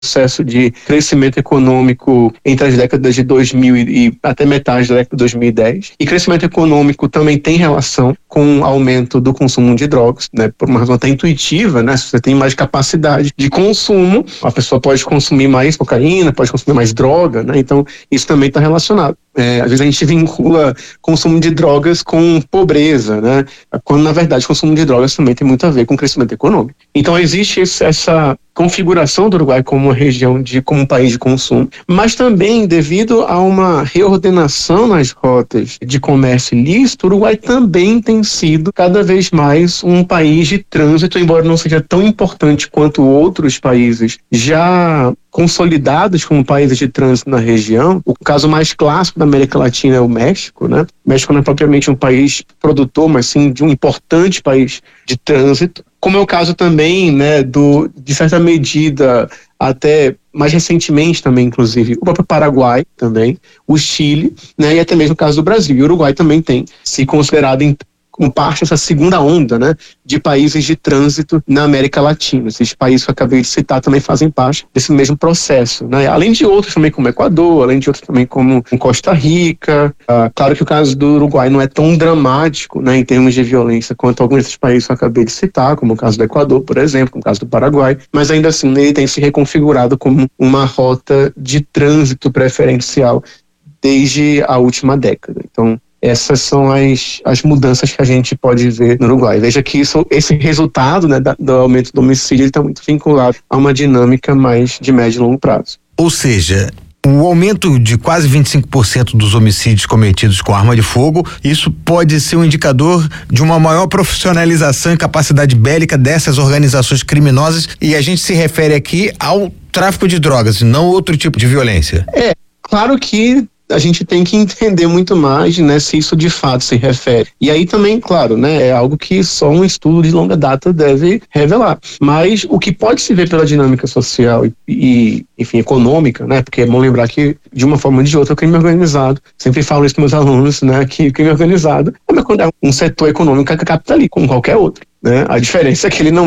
processo de crescimento econômico entre as décadas de 2000 e até metade da década de 2010. E crescimento econômico também tem relação com o aumento do consumo de drogas, né? Por uma razão até intuitiva, né? Se você tem mais capacidade de consumo, a pessoa pode consumir mais cocaína, pode consumir mais droga, né? Então, isso também está relacionado. Às vezes a gente vincula consumo de drogas com pobreza, né? Quando, na verdade, consumo de drogas também tem muito a ver com crescimento econômico. Então, existe essa configuração do Uruguai como uma região, como um país de consumo, mas também devido a uma reordenação nas rotas de comércio ilícito, o Uruguai também tem sido cada vez mais um país de trânsito, embora não seja tão importante quanto outros países já consolidados como países de trânsito na região. O caso mais clássico da América Latina é o México, né? O México não é propriamente um país produtor, mas sim de um importante país de trânsito. Como é o caso também, né, de certa medida, até mais recentemente também, inclusive, o próprio Paraguai também, o Chile, né, e até mesmo o caso do Brasil. E o Uruguai também tem se considerado como parte dessa segunda onda, né, de países de trânsito na América Latina. Esses países que eu acabei de citar também fazem parte desse mesmo processo, né? Além de outros também como Equador, além de outros também como Costa Rica. Claro que o caso do Uruguai não é tão dramático, né, em termos de violência quanto alguns desses países que eu acabei de citar, como o caso do Equador, por exemplo, como o caso do Paraguai, mas ainda assim ele tem se reconfigurado como uma rota de trânsito preferencial desde a última década. Então, essas são as mudanças que a gente pode ver no Uruguai. Veja que esse resultado, né, do aumento do homicídio está muito vinculado a uma dinâmica mais de médio e longo prazo. Ou seja, o aumento de quase 25% dos homicídios cometidos com arma de fogo, isso pode ser um indicador de uma maior profissionalização e capacidade bélica dessas organizações criminosas, e a gente se refere aqui ao tráfico de drogas, não outro tipo de violência. Claro que a gente tem que entender muito mais, né, se isso de fato se refere. E aí também, claro, né, é algo que só um estudo de longa data deve revelar. Mas o que pode se ver pela dinâmica social e enfim, econômica, né, porque é bom lembrar que, de uma forma ou de outra, o crime organizado, sempre falo isso com meus alunos, né, que o crime organizado é um setor econômico capitalista, como qualquer outro. Né? A diferença é que ele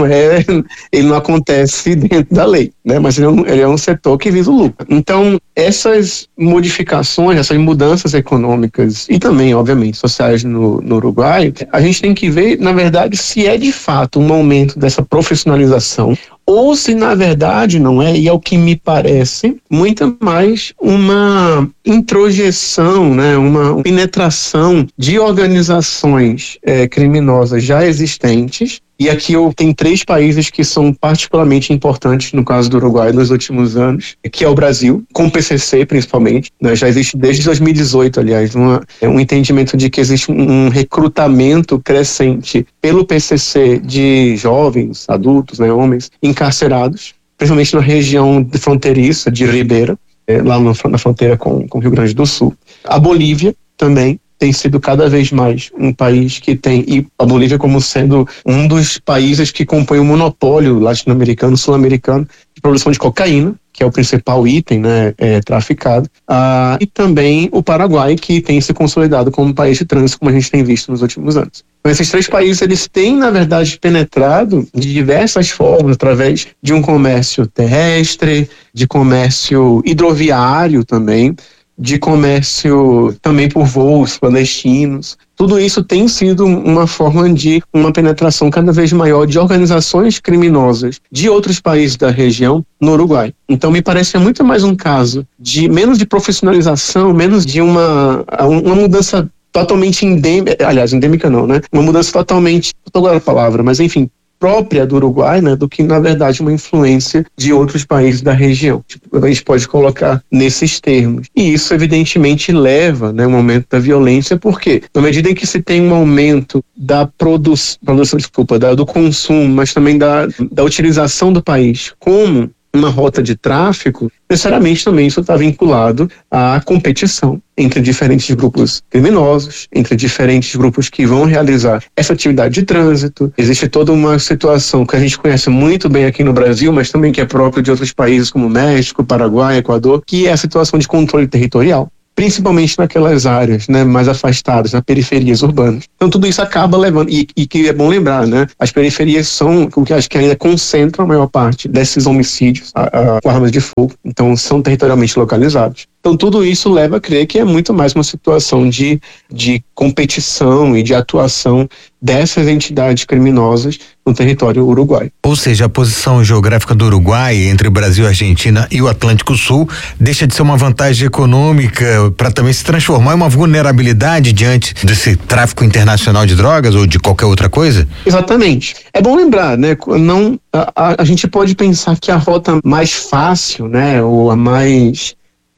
não acontece dentro da lei, né? Mas ele é um setor que visa o lucro. Então, essas modificações, essas mudanças econômicas e também, obviamente, sociais no Uruguai, a gente tem que ver, na verdade, se é de fato um aumento dessa profissionalização ou se na verdade não é, e é o que me parece, muito mais uma introjeção, né, uma penetração de organizações criminosas já existentes. E aqui eu tenho 3 países que são particularmente importantes no caso do Uruguai nos últimos anos, que é o Brasil, com o PCC principalmente, né? Já existe desde 2018, aliás, um entendimento de que existe um recrutamento crescente pelo PCC de jovens, adultos, né, homens, encarcerados, principalmente na região fronteiriça de Ribeira, lá na fronteira com o Rio Grande do Sul. A Bolívia também tem sido cada vez mais um país que tem, e a Bolívia como sendo um dos países que compõe o monopólio latino-americano, sul-americano, de produção de cocaína, que é o principal item, né, traficado, e também o Paraguai, que tem se consolidado como um país de trânsito, como a gente tem visto nos últimos anos. Então, esses 3 países, eles têm, na verdade, penetrado de diversas formas, através de um comércio terrestre, de comércio hidroviário também, de comércio também por voos clandestinos. Tudo isso tem sido uma forma de uma penetração cada vez maior de organizações criminosas de outros países da região no Uruguai. Então me parece que é muito mais um caso de menos de profissionalização, menos de uma mudança totalmente endêmica não, né? Uma mudança totalmente, não estou agora a palavra, mas enfim, própria do Uruguai, né, do que, na verdade, uma influência de outros países da região. A gente pode colocar nesses termos. E isso, evidentemente, leva, né, um aumento da violência, porque, na medida em que se tem um aumento da do consumo, mas também da utilização do país como uma rota de tráfico, necessariamente também isso está vinculado à competição entre diferentes grupos criminosos, entre diferentes grupos que vão realizar essa atividade de trânsito. Existe toda uma situação que a gente conhece muito bem aqui no Brasil, mas também que é próprio de outros países como México, Paraguai, Equador, que é a situação de controle territorial. principalmente naquelas áreas, né, mais afastadas, nas periferias urbanas. Então tudo isso acaba levando, e que é bom lembrar, né, as periferias são o que acho que ainda concentram a maior parte desses homicídios com armas de fogo, então são territorialmente localizados. Então tudo isso leva a crer que é muito mais uma situação de competição e de atuação dessas entidades criminosas no território uruguaio. Ou seja, a posição geográfica do Uruguai entre o Brasil, a Argentina e o Atlântico Sul deixa de ser uma vantagem econômica para também se transformar em uma vulnerabilidade diante desse tráfico internacional de drogas ou de qualquer outra coisa? Exatamente. É bom lembrar, né? Não, a gente pode pensar que a rota mais fácil, né, ou a mais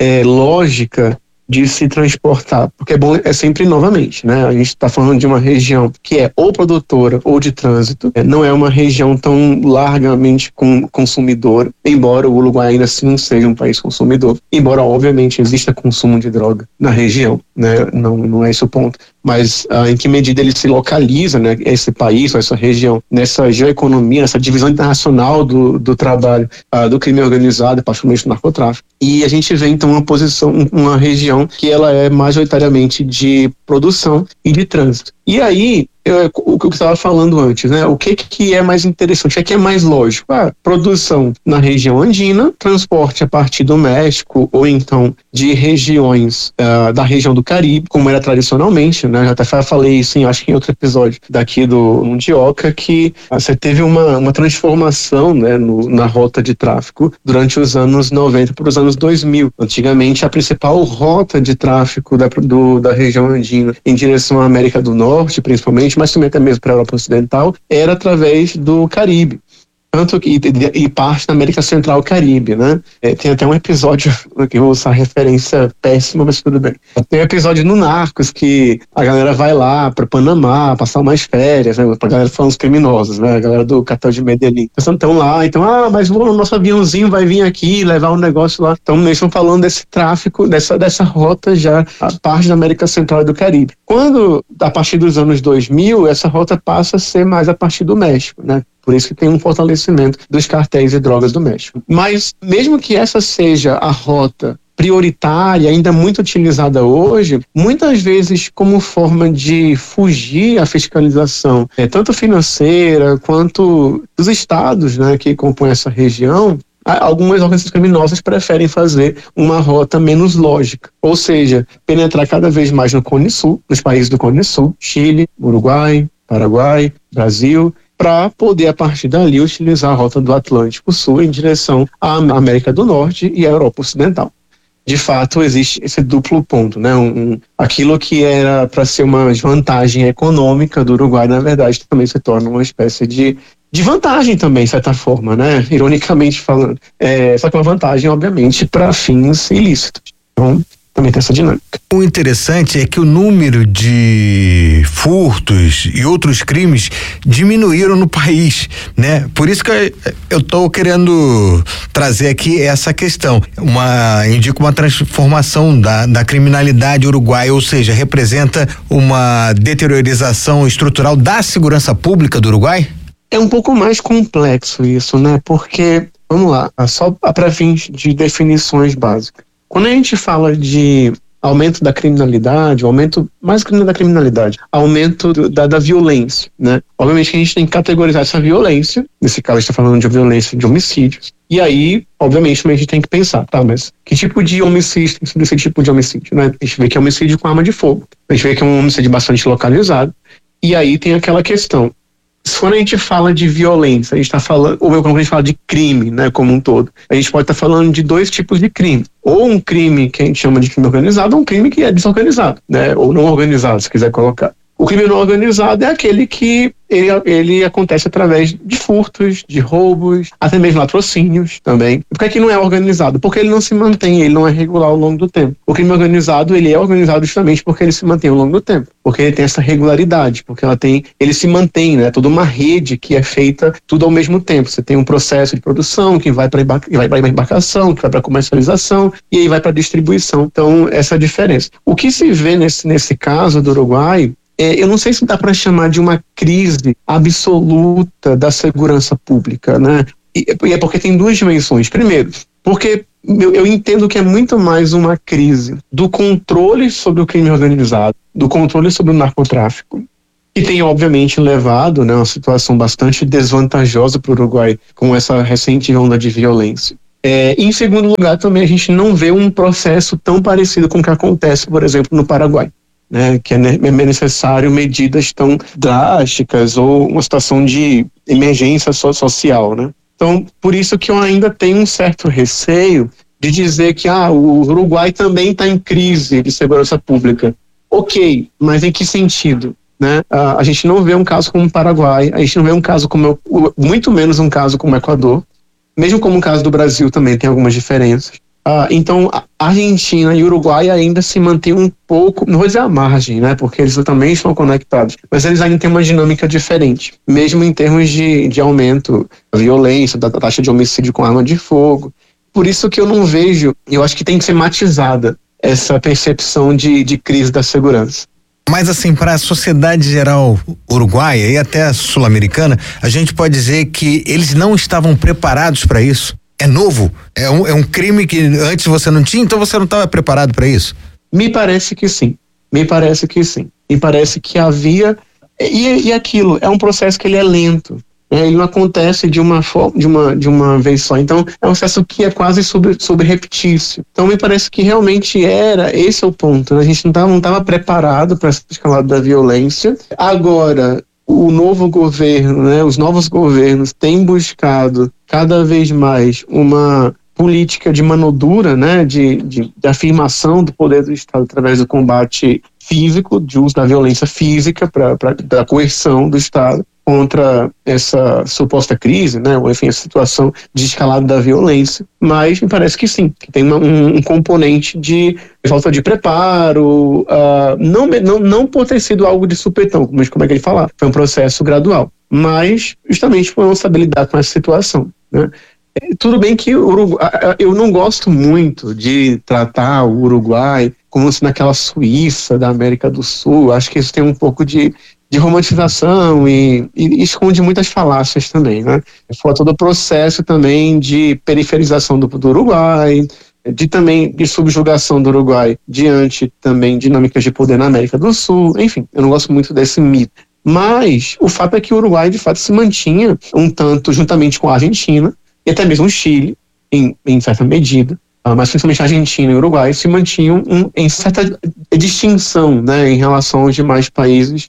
lógica de se transportar, porque é sempre novamente, né? A gente está falando de uma região que é ou produtora ou de trânsito, não é uma região tão largamente consumidora, embora o Uruguai ainda assim não seja um país consumidor, embora obviamente exista consumo de droga na região, né? Não é esse o ponto, mas em que medida ele se localiza, né? Esse país, essa região, nessa geoeconomia, nessa divisão internacional do trabalho, do crime organizado, particularmente do narcotráfico. E a gente vê então uma região que ela é majoritariamente de produção e de trânsito. E aí, o que eu estava falando antes, né? O que é mais interessante, o que é mais lógico? Produção na região andina, transporte a partir do México ou então de regiões da região do Caribe, como era tradicionalmente, né? Já até falei isso, acho que em outro episódio daqui do Mundioca, que você teve uma transformação, né, na rota de tráfico durante os anos 90 para os anos 2000. Antigamente, a principal rota de tráfico da região andina em direção à América do Norte, principalmente, mas também até mesmo para a Europa Ocidental, era através do Caribe. Tanto que e parte da América Central Caribe, né? Tem até um episódio, que eu vou usar referência péssima, mas tudo bem. Tem um episódio no Narcos que a galera vai lá para Panamá, passar umas férias, né? Pra galera falando os criminosos, né? A galera do cartel de Medellín. Eles estão lá, então, mas o nosso aviãozinho vai vir aqui levar um negócio lá. Então, eles estão falando desse tráfico, dessa rota já, a parte da América Central e do Caribe. Quando, a partir dos anos 2000, essa rota passa a ser mais a partir do México, né? Por isso que tem um fortalecimento dos cartéis de drogas do México. Mas, mesmo que essa seja a rota prioritária, ainda muito utilizada hoje, muitas vezes como forma de fugir à fiscalização, tanto financeira quanto dos estados, né, que compõem essa região, algumas organizações criminosas preferem fazer uma rota menos lógica, ou seja, penetrar cada vez mais no Cone Sul, nos países do Cone Sul, Chile, Uruguai, Paraguai, Brasil, para poder, a partir dali, utilizar a rota do Atlântico Sul em direção à América do Norte e à Europa Ocidental. De fato, existe esse duplo ponto, né? Aquilo que era para ser uma vantagem econômica do Uruguai, na verdade, também se torna uma espécie de vantagem também, de certa forma, né? Ironicamente falando. Só que uma vantagem, obviamente, para fins ilícitos. Então, também tem essa dinâmica. O interessante é que o número de furtos e outros crimes diminuíram no país, né? Por isso que eu estou querendo trazer aqui essa questão. Indica uma transformação da criminalidade uruguaia, ou seja, representa uma deteriorização estrutural da segurança pública do Uruguai? É um pouco mais complexo isso, né? Porque, vamos lá, só para fins de definições básicas. Quando a gente fala de aumento da criminalidade, mais da criminalidade, aumento da violência, né? Obviamente que a gente tem que categorizar essa violência, nesse caso a gente está falando de violência de homicídios, e aí, obviamente, também a gente tem que pensar, mas que tipo de homicídio tem sido esse tipo de homicídio, né? A gente vê que é homicídio com arma de fogo, a gente vê que é um homicídio bastante localizado, e aí tem aquela questão. Quando a gente fala de violência, a gente está falando, ou quando a gente fala de crime, né, como um todo, a gente pode estar falando de dois tipos de crime. Ou um crime que a gente chama de crime organizado, ou um crime que é desorganizado, né, ou não organizado, se quiser colocar. O crime não organizado é aquele que ele acontece através de furtos, de roubos, até mesmo latrocínios também. Por que não é organizado? Porque ele não se mantém, ele não é regular ao longo do tempo. O crime organizado, ele é organizado justamente porque ele se mantém ao longo do tempo. Porque ele tem essa regularidade, porque ele se mantém, né? Toda uma rede que é feita tudo ao mesmo tempo. Você tem um processo de produção que vai para a embarcação, que vai para a comercialização e aí vai para a distribuição. Então, essa é a diferença. O que se vê nesse caso do Uruguai, eu não sei se dá para chamar de uma crise absoluta da segurança pública, né? E é porque tem duas dimensões. Primeiro, porque eu entendo que é muito mais uma crise do controle sobre o crime organizado, do controle sobre o narcotráfico, que tem, obviamente, levado, né, uma situação bastante desvantajosa para o Uruguai com essa recente onda de violência. Em segundo lugar, também a gente não vê um processo tão parecido com o que acontece, por exemplo, no Paraguai, né, que é necessário medidas tão drásticas ou uma situação de emergência social, né? Então, por isso que eu ainda tenho um certo receio de dizer que o Uruguai também está em crise de segurança pública. Ok, mas em que sentido? Né? A gente não vê um caso como o Paraguai, a gente não vê um caso como, muito menos um caso como o Equador, mesmo como o caso do Brasil também tem algumas diferenças. Então, a Argentina e o Uruguai ainda se mantêm um pouco, não vou dizer à margem, né, porque eles também estão conectados, mas eles ainda têm uma dinâmica diferente, mesmo em termos de aumento da violência, da taxa de homicídio com arma de fogo. Por isso que eu não vejo, eu acho que tem que ser matizada essa percepção de crise da segurança. Mas assim, para a sociedade geral uruguaia e até a sul-americana, a gente pode dizer que eles não estavam preparados para isso? É novo? É um crime que antes você não tinha, então você não estava preparado para isso? Me parece que sim. Me parece que havia... E aquilo, é um processo que ele é lento. Ele não acontece de uma vez só. Então, é um processo que é quase sobreptício. Então, me parece que realmente esse é o ponto, né? A gente não estava preparado para essa escalada da violência. Agora, o novo governo, né, os novos governos têm buscado cada vez mais uma política de mão dura, né, de afirmação do poder do Estado através do combate físico, de uso da violência física, da coerção do Estado contra essa suposta crise, né, ou enfim, a situação de escalada da violência. Mas me parece que sim, que tem um componente de falta de preparo, não por ter sido algo de supetão, mas como é que ele falava, foi um processo gradual, mas justamente por não saber lidar com essa situação, né. Tudo bem que eu não gosto muito de tratar o Uruguai como se naquela Suíça da América do Sul. Acho que isso tem um pouco de romantização e esconde muitas falácias também, né? Fora todo o processo também de periferização do Uruguai, de subjugação do Uruguai diante também de dinâmicas de poder na América do Sul. Enfim, eu não gosto muito desse mito. Mas o fato é que o Uruguai de fato se mantinha um tanto juntamente com a Argentina e até mesmo o Chile, em certa medida, mas principalmente a Argentina e o Uruguai se mantinham em certa distinção, né, em relação aos demais países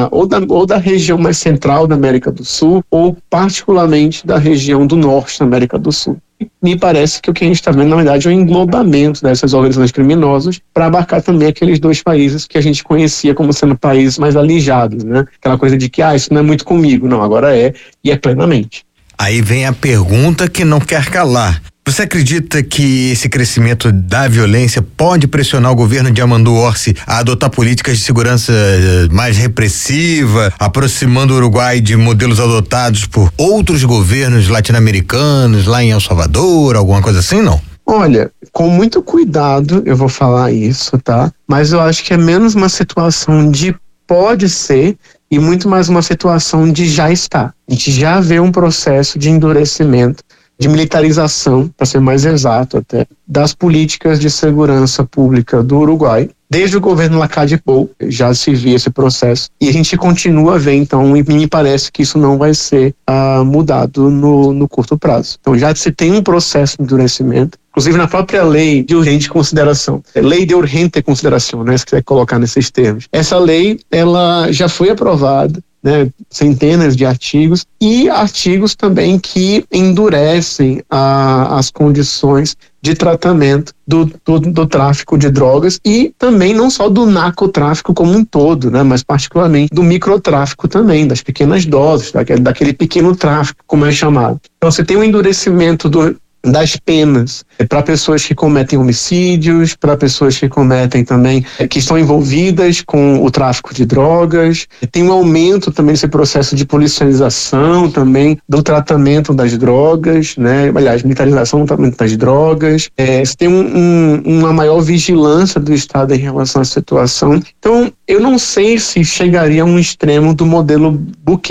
ou da região mais central da América do Sul, ou particularmente da região do norte da América do Sul. Me parece que o que a gente está vendo, na verdade, é um englobamento dessas organizações criminosas para abarcar também aqueles dois países que a gente conhecia como sendo países mais alijados, né? Aquela coisa de que, isso não é muito comigo. Não, agora é, e é plenamente. Aí vem a pergunta que não quer calar. Você acredita que esse crescimento da violência pode pressionar o governo de Amadeu Orsi a adotar políticas de segurança mais repressiva, aproximando o Uruguai de modelos adotados por outros governos latino-americanos, lá em El Salvador, alguma coisa assim, não? Olha, com muito cuidado eu vou falar isso, tá? Mas eu acho que é menos uma situação de pode ser e muito mais uma situação de já está. A gente já vê um processo de endurecimento, de militarização, para ser mais exato até, das políticas de segurança pública do Uruguai. Desde o governo Lacalle Pou já se via esse processo e a gente continua a ver, então, e me parece que isso não vai ser mudado no curto prazo. Então já se tem um processo de endurecimento, inclusive na própria lei de urgente consideração, lei de urgente consideração, né, se quiser colocar nesses termos. Essa lei, ela já foi aprovada, né, centenas de artigos e artigos também que endurecem as condições de tratamento do tráfico de drogas e também não só do narcotráfico como um todo, né, mas particularmente do microtráfico também, das pequenas doses, daquele pequeno tráfico, como é chamado. Então você tem um endurecimento das penas para pessoas que cometem homicídios, para pessoas que cometem também, que estão envolvidas com o tráfico de drogas. Tem um aumento também desse processo de policialização também do tratamento das drogas, né? Aliás, militarização do tratamento das drogas. Você tem uma maior vigilância do Estado em relação à situação. Então, eu não sei se chegaria a um extremo do modelo Bukele,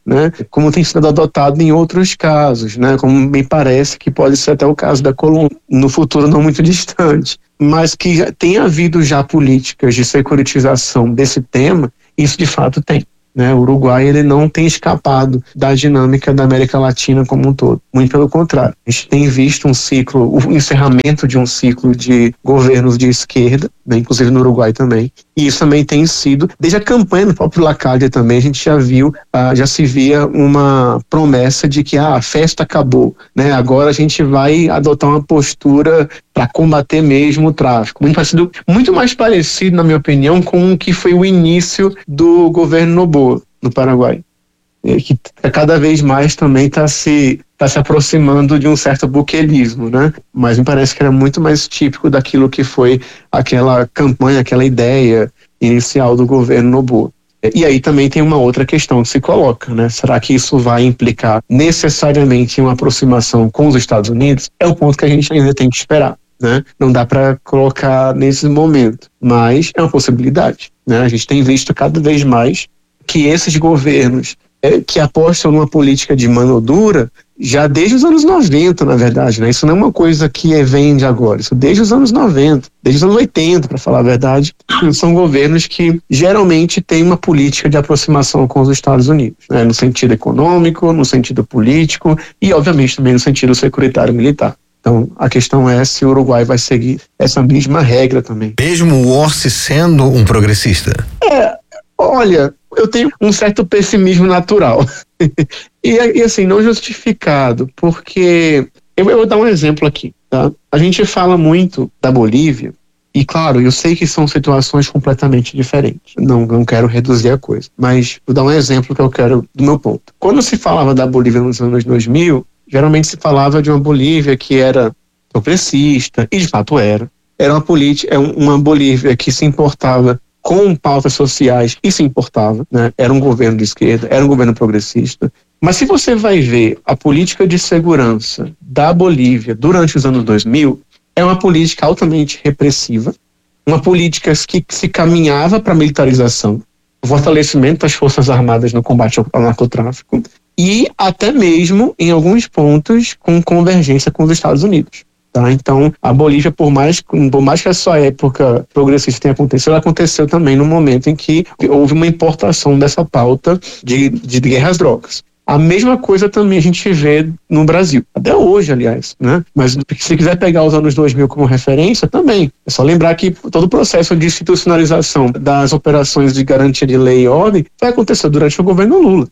né? Como tem sido adotado em outros casos, né? Como me parece que pode ser até o caso da Colômbia, no futuro não muito distante, mas que tem havido já políticas de securitização desse tema, isso de fato tem. Né, o Uruguai ele não tem escapado da dinâmica da América Latina como um todo, muito pelo contrário. A gente tem visto o encerramento de um ciclo de governos de esquerda, né, inclusive no Uruguai também, e isso também tem sido, desde a campanha do próprio Lacalle também, a gente já viu, já se via uma promessa de que a festa acabou, né, agora a gente vai adotar uma postura para combater mesmo o tráfico. Muito mais parecido, na minha opinião, com o que foi o início do governo Noboa, no Paraguai, que cada vez mais também está se aproximando de um certo buquelismo, né? Mas me parece que era muito mais típico daquilo que foi aquela campanha, aquela ideia inicial do governo Noboa. E aí também tem uma outra questão que se coloca, né? Será que isso vai implicar necessariamente em uma aproximação com os Estados Unidos? É o ponto que a gente ainda tem que esperar. Né? Não dá para colocar nesse momento, mas é uma possibilidade. Né? A gente tem visto cada vez mais que esses governos que apostam numa política de mão dura, já desde os anos 90, na verdade, né? Isso não é uma coisa que vem de agora, isso desde os anos 90, desde os anos 80, para falar a verdade, são governos que geralmente têm uma política de aproximação com os Estados Unidos, né? No sentido econômico, no sentido político e, obviamente, também no sentido securitário militar. Então, a questão é se o Uruguai vai seguir essa mesma regra também. Mesmo o Orsi sendo um progressista? Olha, eu tenho um certo pessimismo natural. e assim, não justificado, porque... Eu vou dar um exemplo aqui, tá? A gente fala muito da Bolívia, e claro, eu sei que são situações completamente diferentes. Não quero reduzir a coisa, mas vou dar um exemplo que eu quero do meu ponto. Quando se falava da Bolívia nos anos 2000, geralmente se falava de uma Bolívia que era progressista, e de fato era. Era uma Bolívia que se importava com pautas sociais e se importava, né? Era um governo de esquerda, era um governo progressista. Mas se você vai ver a política de segurança da Bolívia durante os anos 2000, é uma política altamente repressiva, uma política que se caminhava para a militarização, o fortalecimento das Forças Armadas no combate ao narcotráfico, e até mesmo, em alguns pontos, com convergência com os Estados Unidos. Tá? Então, a Bolívia, por mais que a sua época progressista tenha acontecido, ela aconteceu também no momento em que houve uma importação dessa pauta de guerra às drogas. A mesma coisa também a gente vê no Brasil, até hoje, aliás, né? Mas se quiser pegar os anos 2000 como referência, também. É só lembrar que todo o processo de institucionalização das operações de garantia de lei e ordem vai acontecer durante o governo Lula.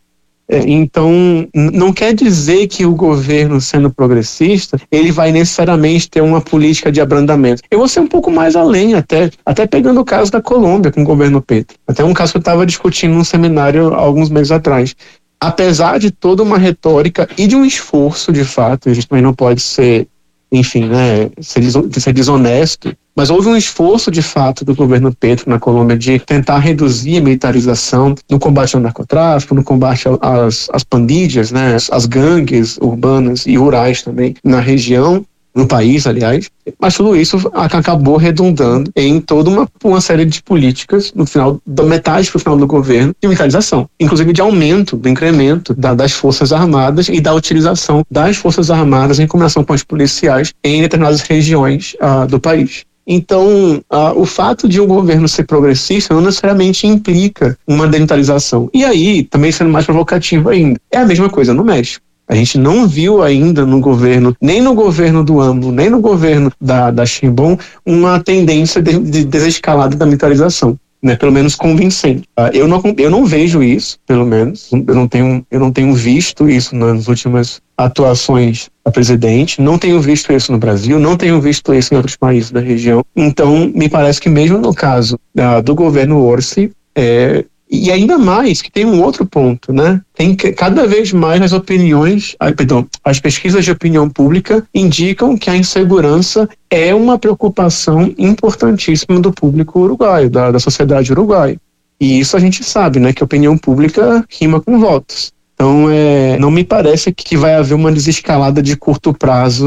Então, não quer dizer que o governo, sendo progressista, ele vai necessariamente ter uma política de abrandamento. Eu vou ser um pouco mais além, até pegando o caso da Colômbia com o governo Petro. Até um caso que eu estava discutindo num seminário há alguns meses atrás. Apesar de toda uma retórica e de um esforço, de fato, a gente também não pode ser, enfim, né, ser desonesto, mas houve um esforço, de fato, do governo Petro na Colômbia de tentar reduzir a militarização no combate ao narcotráfico, no combate às pandilhas, né, as gangues urbanas e rurais também na região, no país, aliás, mas tudo isso acabou redundando em toda uma série de políticas no final, da metade para o final do governo, de militarização, inclusive de aumento, do incremento das Forças Armadas e da utilização das Forças Armadas em combinação com as policiais em determinadas regiões do país. Então, o fato de um governo ser progressista não necessariamente implica uma demilitarização. E aí, também sendo mais provocativo ainda, é a mesma coisa no México. A gente não viu ainda no governo, nem no governo do AMLO, nem no governo da Sheinbaum, uma tendência de desescalada da militarização, né? Pelo menos convincente. Eu não vejo isso, pelo menos. Eu não tenho visto isso nas últimas atuações da presidente. Não tenho visto isso no Brasil, não tenho visto isso em outros países da região. Então, me parece que mesmo no caso do governo Orsi, e ainda mais que tem um outro ponto, né? Tem que cada vez mais as pesquisas de opinião pública indicam que a insegurança é uma preocupação importantíssima do público uruguaio, da sociedade uruguaia. E isso a gente sabe, né? Que a opinião pública rima com votos. Então, não me parece que vai haver uma desescalada de curto prazo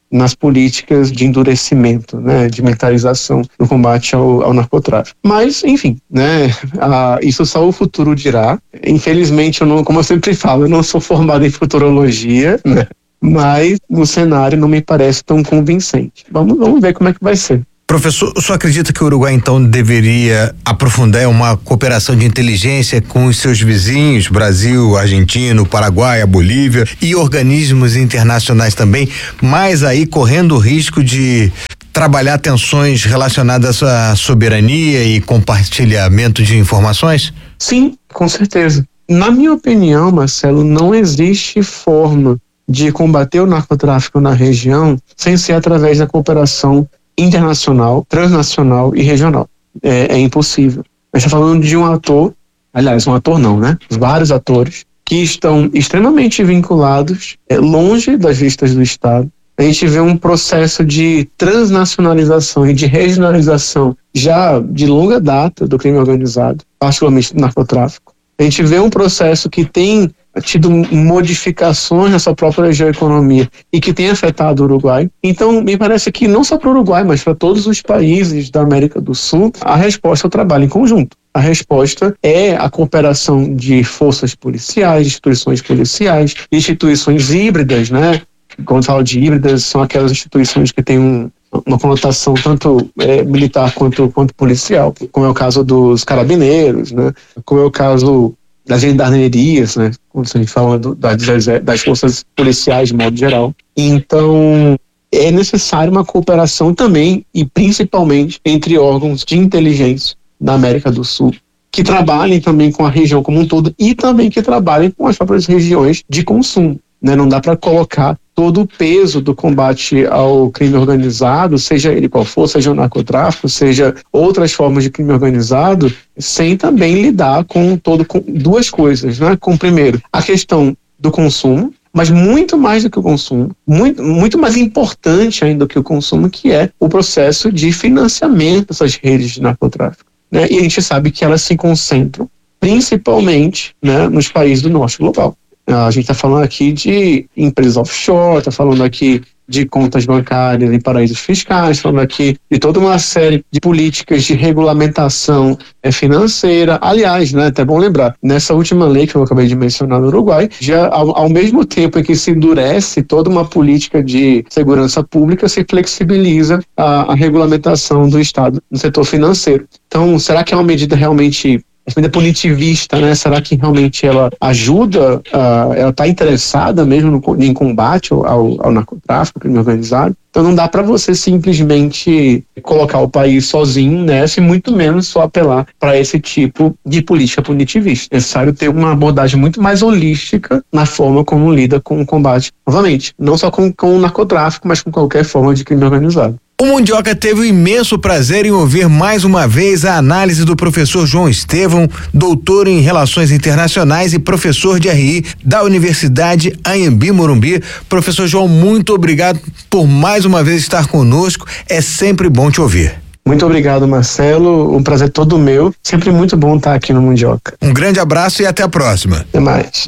nas políticas de endurecimento, né, de militarização no combate ao narcotráfico. Mas, enfim, né, isso só o futuro dirá. Infelizmente, como eu sempre falo, eu não sou formado em futurologia, né, mas o cenário não me parece tão convincente. Vamos ver como é que vai ser. Professor, o senhor acredita que o Uruguai então deveria aprofundar uma cooperação de inteligência com os seus vizinhos, Brasil, Argentina, Paraguai, a Bolívia e organismos internacionais também, mas aí correndo o risco de trabalhar tensões relacionadas à soberania e compartilhamento de informações? Sim, com certeza. Na minha opinião, Marcelo, não existe forma de combater o narcotráfico na região sem ser através da cooperação internacional, transnacional e regional. É impossível. A gente está falando de um ator, aliás, um ator não, né? Vários atores que estão extremamente vinculados, longe das vistas do Estado. A gente vê um processo de transnacionalização e de regionalização já de longa data do crime organizado, particularmente do narcotráfico. A gente vê um processo que tem tido modificações na sua própria geoeconomia e que tem afetado o Uruguai. Então, me parece que não só para o Uruguai, mas para todos os países da América do Sul, a resposta é o trabalho em conjunto. A resposta é a cooperação de forças policiais, instituições policiais, instituições híbridas, né? Quando falo de híbridas, são aquelas instituições que têm uma conotação tanto militar quanto policial, como é o caso dos carabineiros, né? Como é o caso das gendarmerias, né? Quando a gente fala das forças policiais de modo geral. Então, é necessário uma cooperação também e principalmente entre órgãos de inteligência da América do Sul, que trabalhem também com a região como um todo e também que trabalhem com as próprias regiões de consumo, né? Não dá para colocar todo o peso do combate ao crime organizado, seja ele qual for, seja o narcotráfico, seja outras formas de crime organizado, sem também lidar com duas coisas, né? Com, primeiro, a questão do consumo, mas muito mais do que o consumo, muito mais importante ainda do que o consumo, que é o processo de financiamento dessas redes de narcotráfico, né? E a gente sabe que elas se concentram principalmente, né, nos países do norte global. A gente está falando aqui de empresas offshore, está falando aqui de contas bancárias em paraísos fiscais, falando aqui de toda uma série de políticas de regulamentação financeira. Aliás, né, até bom lembrar, nessa última lei que eu acabei de mencionar no Uruguai, já ao mesmo tempo em que se endurece toda uma política de segurança pública, se flexibiliza a regulamentação do Estado no setor financeiro. Então, será que é uma medida realmente punitivista, né? Será que realmente ela ajuda, ela está interessada mesmo em combate ao narcotráfico, ao crime organizado? Então não dá para você simplesmente colocar o país sozinho nessa e muito menos só apelar para esse tipo de política punitivista. É necessário ter uma abordagem muito mais holística na forma como lida com o combate. Novamente, não só com o narcotráfico, mas com qualquer forma de crime organizado. O Mundioca teve o imenso prazer em ouvir mais uma vez a análise do professor João Estevão, doutor em Relações Internacionais e professor de RI da Universidade Anhembi Morumbi. Professor João, muito obrigado por mais uma vez estar conosco. É sempre bom te ouvir. Muito obrigado, Marcelo. Um prazer todo meu. Sempre muito bom estar aqui no Mundioca. Um grande abraço e até a próxima. Até mais.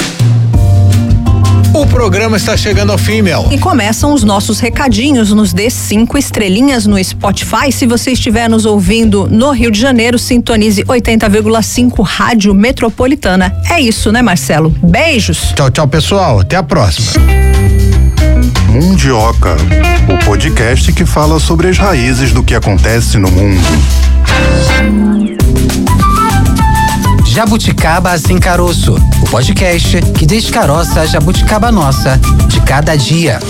O programa está chegando ao fim, Mel. E começam os nossos recadinhos. Nos dê 5 estrelinhas no Spotify. Se você estiver nos ouvindo no Rio de Janeiro, sintonize 80,5 Rádio Metropolitana. É isso, né, Marcelo? Beijos. Tchau, tchau, pessoal. Até a próxima. Mundioca, o podcast que fala sobre as raízes do que acontece no mundo. Jabuticaba Sem Caroço, o podcast que descaroça a jabuticaba nossa de cada dia.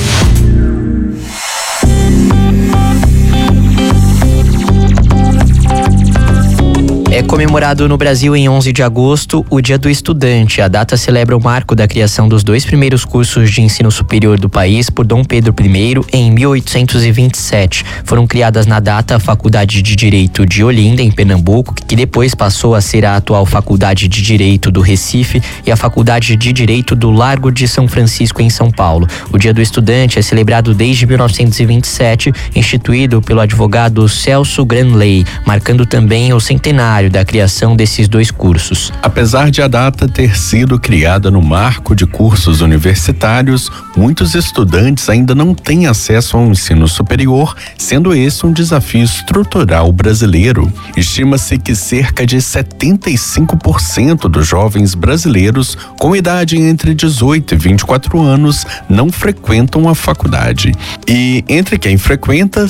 É comemorado no Brasil em 11 de agosto o Dia do Estudante. A data celebra o marco da criação dos 2 primeiros cursos de ensino superior do país por Dom Pedro I em 1827. Foram criadas na data a Faculdade de Direito de Olinda, em Pernambuco, que depois passou a ser a atual Faculdade de Direito do Recife, e a Faculdade de Direito do Largo de São Francisco, em São Paulo. O Dia do Estudante é celebrado desde 1927, instituído pelo advogado Celso Granley, marcando também o centenário da da criação desses dois cursos. Apesar de a data ter sido criada no marco de cursos universitários, muitos estudantes ainda não têm acesso ao ensino superior, sendo esse um desafio estrutural brasileiro. Estima-se que cerca de 75% dos jovens brasileiros com idade entre 18 e 24 anos não frequentam a faculdade. E entre quem frequenta,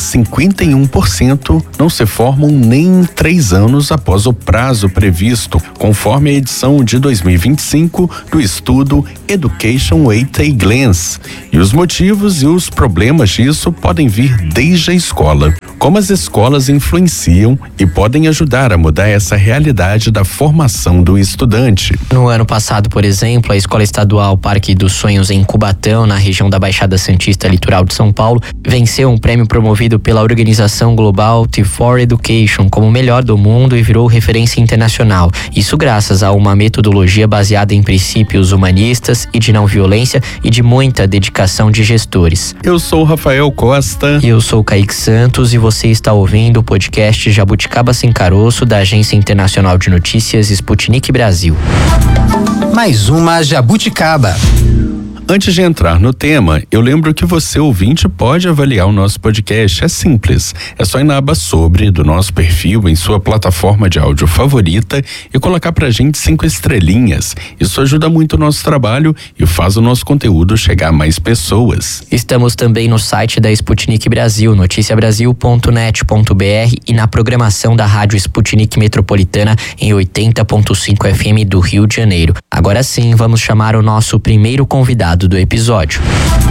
51% não se formam nem em 3 anos após o prazo previsto, conforme a edição de 2025 do estudo Education at a Glance. E os motivos e os problemas disso podem vir desde a escola. Como as escolas influenciam e podem ajudar a mudar essa realidade da formação do estudante. No ano passado, por exemplo, a Escola Estadual Parque dos Sonhos em Cubatão, na região da Baixada Santista Litoral de São Paulo, venceu um prêmio promovido pela organização global T4 Education como o melhor do mundo e virou referência internacional. Isso graças a uma metodologia baseada em princípios humanistas e de não violência e de muita dedicação de gestores. Eu sou Rafael Costa. E eu sou Kaique Santos e você está ouvindo o podcast Jabuticaba Sem Caroço da Agência Internacional de Notícias Sputnik Brasil. Mais uma Jabuticaba. Antes de entrar no tema, eu lembro que você, ouvinte, pode avaliar o nosso podcast. É simples. É só ir na aba Sobre do nosso perfil em sua plataforma de áudio favorita e colocar pra gente 5 estrelinhas. Isso ajuda muito o nosso trabalho e faz o nosso conteúdo chegar a mais pessoas. Estamos também no site da Sputnik Brasil, noticiabrasil.net.br e na programação da Rádio Sputnik Metropolitana em 80.5 FM do Rio de Janeiro. Agora sim, vamos chamar o nosso primeiro convidado do episódio.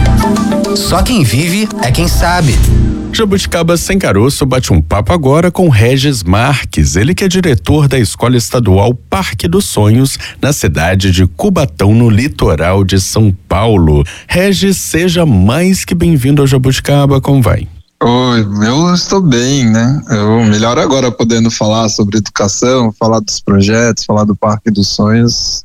Só quem vive é quem sabe. Jabuticaba Sem Caroço bate um papo agora com Regis Marques, ele que é diretor da Escola Estadual Parque dos Sonhos, na cidade de Cubatão, no litoral de São Paulo. Regis, seja mais que bem-vindo ao Jabuticaba, como vai? Oi, eu estou bem, né? Eu melhor agora podendo falar sobre educação, falar dos projetos, falar do Parque dos Sonhos.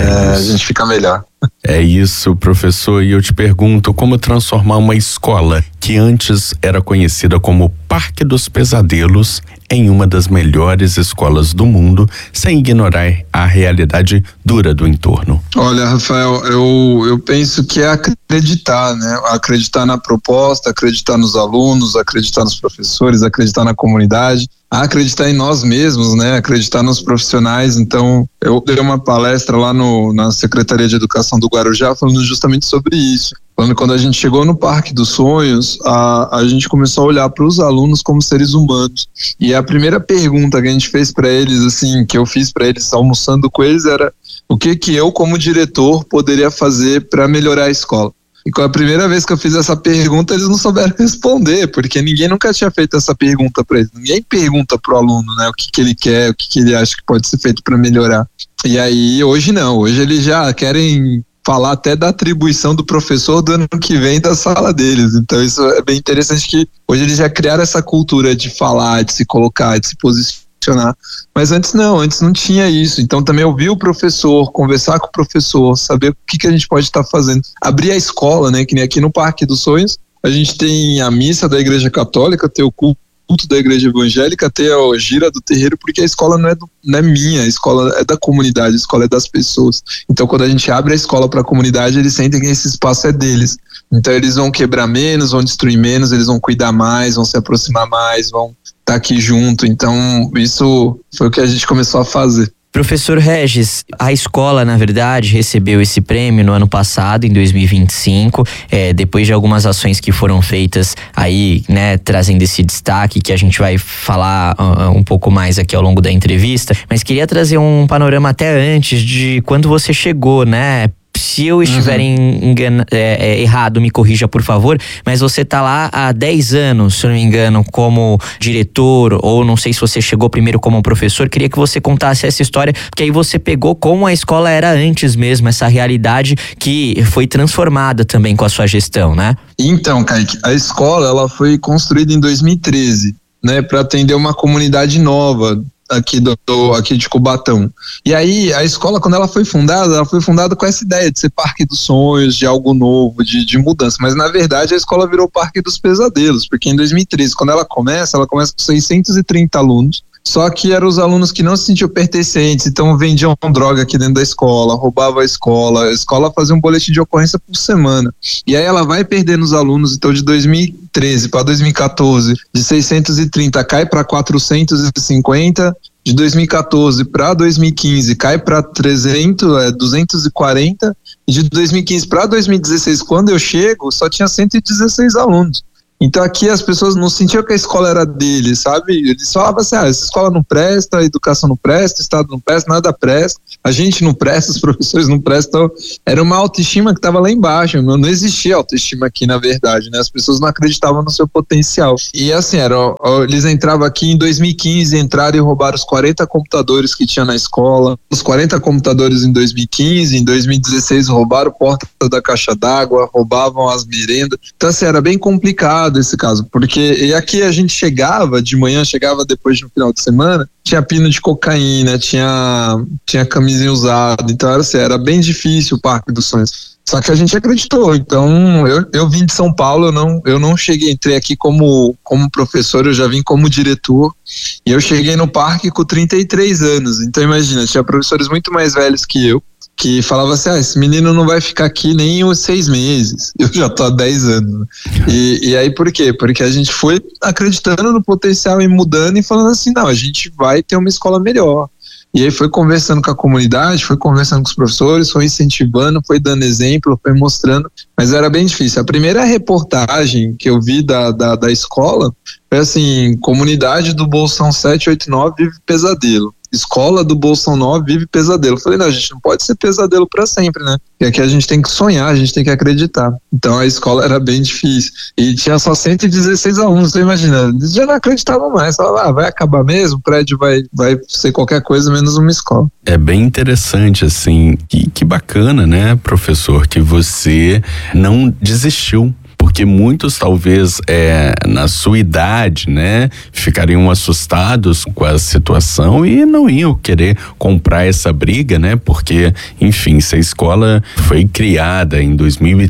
A gente fica melhor. É isso, professor, e eu te pergunto como transformar uma escola que antes era conhecida como Parque dos Pesadelos em uma das melhores escolas do mundo, sem ignorar a realidade dura do entorno. Olha, Rafael, eu penso que é acreditar, né? Acreditar na proposta, acreditar nos alunos, acreditar nos professores, acreditar na comunidade, acreditar em nós mesmos, né? Acreditar nos profissionais. Então, eu dei uma palestra lá na Secretaria de Educação do Guarujá falando justamente sobre isso. Quando a gente chegou no Parque dos Sonhos, a gente começou a olhar para os alunos como seres humanos. E a primeira pergunta que a gente fez para eles, assim, que eu fiz para eles almoçando com eles, era o que eu, como diretor, poderia fazer para melhorar a escola. E com a primeira vez que eu fiz essa pergunta, eles não souberam responder, porque ninguém nunca tinha feito essa pergunta para eles. Ninguém pergunta pro aluno, né, o que ele quer, o que ele acha que pode ser feito para melhorar. E aí, hoje não, hoje eles já querem falar até da atribuição do professor do ano que vem da sala deles. Então isso é bem interessante, que hoje eles já criaram essa cultura de falar, de se colocar, de se posicionar. Mas antes não tinha isso. Então também ouvir o professor, conversar com o professor, saber o que a gente pode estar fazendo. Abrir a escola, né? Que nem aqui no Parque dos Sonhos, a gente tem a missa da Igreja Católica, tem o culto da Igreja Evangélica, tem a gira do terreiro, porque a escola não é minha, a escola é da comunidade, a escola é das pessoas. Então quando a gente abre a escola para a comunidade, eles sentem que esse espaço é deles. Então eles vão quebrar menos, vão destruir menos, eles vão cuidar mais, vão se aproximar mais, vão estar aqui junto. Então isso foi o que a gente começou a fazer. Professor Regis, a escola, na verdade, recebeu esse prêmio no ano passado, em 2025, depois de algumas ações que foram feitas aí, né, trazendo esse destaque que a gente vai falar um pouco mais aqui ao longo da entrevista, mas queria trazer um panorama até antes de quando você chegou, né? Se eu estiver errado, me corrija, por favor, mas você tá lá há 10 anos, se eu não me engano, como diretor, ou não sei se você chegou primeiro como professor. Queria que você contasse essa história, porque aí você pegou como a escola era antes mesmo, essa realidade que foi transformada também com a sua gestão, né? Então, Kaique, a escola ela foi construída em 2013, né, para atender uma comunidade nova aqui de Cubatão. E aí a escola, quando ela foi fundada com essa ideia de ser Parque dos Sonhos, de algo novo, de mudança, mas na verdade a escola virou Parque dos Pesadelos, porque em 2013, quando ela começa com 630 alunos, Só que eram os alunos que não se sentiam pertencentes, então vendiam droga aqui dentro da escola, roubavam a escola fazia um boletim de ocorrência por semana. E aí ela vai perdendo os alunos, então de 2013 para 2014, de 630 cai para 450, de 2014 para 2015 cai para 240, e de 2015 para 2016, quando eu chego, só tinha 116 alunos. Então aqui as pessoas não sentiam que a escola era deles, sabe? Eles falavam assim, essa escola não presta, a educação não presta, o Estado não presta, nada presta, a gente não presta, os professores não prestam. Era uma autoestima que estava lá embaixo, não existia autoestima aqui, na verdade, né? As pessoas não acreditavam no seu potencial. E assim, eles entravam aqui em 2015, entraram e roubaram os 40 computadores que tinha na escola, os 40 computadores em 2015, em 2016 roubaram porta da caixa d'água, roubavam as merendas. Então assim, era bem complicado esse caso, porque e aqui a gente chegava de manhã, chegava depois no final de semana, tinha pino de cocaína, tinha camisinha usada, então era bem difícil o Parque dos Sonhos. Só que a gente acreditou, então eu vim de São Paulo, eu não cheguei, entrei aqui como professor, eu já vim como diretor, e eu cheguei no parque com 33 anos, então imagina, tinha professores muito mais velhos que eu, que falava assim, esse menino não vai ficar aqui nem os 6 meses, eu já tô há 10 anos. E aí por quê? Porque a gente foi acreditando no potencial e mudando e falando assim, não, a gente vai ter uma escola melhor. E aí foi conversando com a comunidade, foi conversando com os professores, foi incentivando, foi dando exemplo, foi mostrando, mas era bem difícil. A primeira reportagem que eu vi da escola foi assim, comunidade do Bolsão 789 vive pesadelo. Escola do Bolsão 9 vive pesadelo. Eu falei, não, a gente não pode ser pesadelo para sempre, né? Porque aqui a gente tem que sonhar, a gente tem que acreditar. Então a escola era bem difícil. E tinha só 116 alunos, você imagina, eles já não acreditavam mais. Falavam, vai acabar mesmo, o prédio vai ser qualquer coisa menos uma escola. É bem interessante, assim, que bacana, né, professor, que você não desistiu. Porque muitos talvez na sua idade, né, ficariam assustados com a situação e não iam querer comprar essa briga, né, porque, enfim, se a escola foi criada em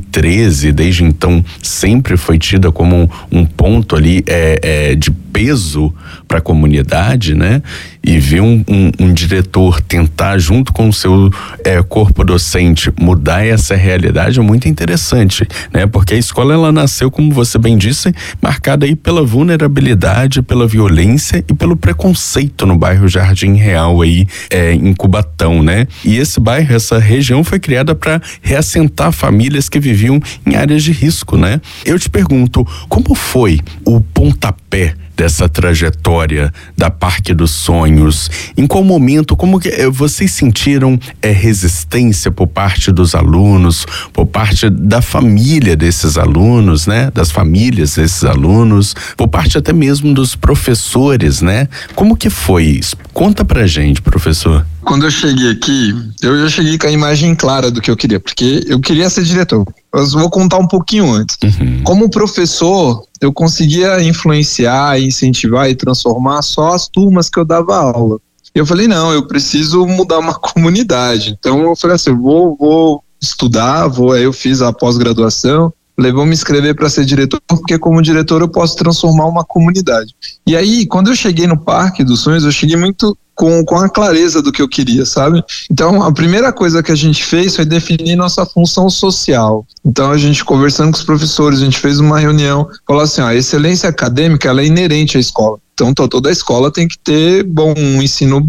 2013, desde então sempre foi tida como um ponto ali de peso para a comunidade, né, e ver um diretor tentar junto com o seu corpo docente mudar essa realidade é muito interessante, né, porque a escola ela nasceu, como você bem disse, marcada aí pela vulnerabilidade, pela violência e pelo preconceito no bairro Jardim Real aí, em Cubatão, né? E esse bairro, essa região foi criada para reassentar famílias que viviam em áreas de risco, né? Eu te pergunto, como foi o pontapé dessa trajetória da Parque dos Sonhos? Em qual momento, como que vocês sentiram resistência por parte dos alunos, por parte da família desses alunos, né? Das famílias desses alunos, por parte até mesmo dos professores, né? Como que foi isso? Conta pra gente, professor. Quando eu cheguei aqui, eu já cheguei com a imagem clara do que eu queria, porque eu queria ser diretor. Eu vou contar um pouquinho antes. Como professor, eu conseguia influenciar, incentivar e transformar só as turmas que eu dava aula. Eu falei, não, eu preciso mudar uma comunidade. Então eu falei assim, eu vou estudar, aí eu fiz a pós-graduação, vou me inscrever para ser diretor, porque como diretor eu posso transformar uma comunidade. E aí, quando eu cheguei no Parque dos Sonhos, eu cheguei muito com a clareza do que eu queria, sabe? Então, a primeira coisa que a gente fez foi definir nossa função social. Então, a gente conversando com os professores, a gente fez uma reunião, falou assim, a excelência acadêmica, ela é inerente à escola. Então, toda a escola tem que ter um ensino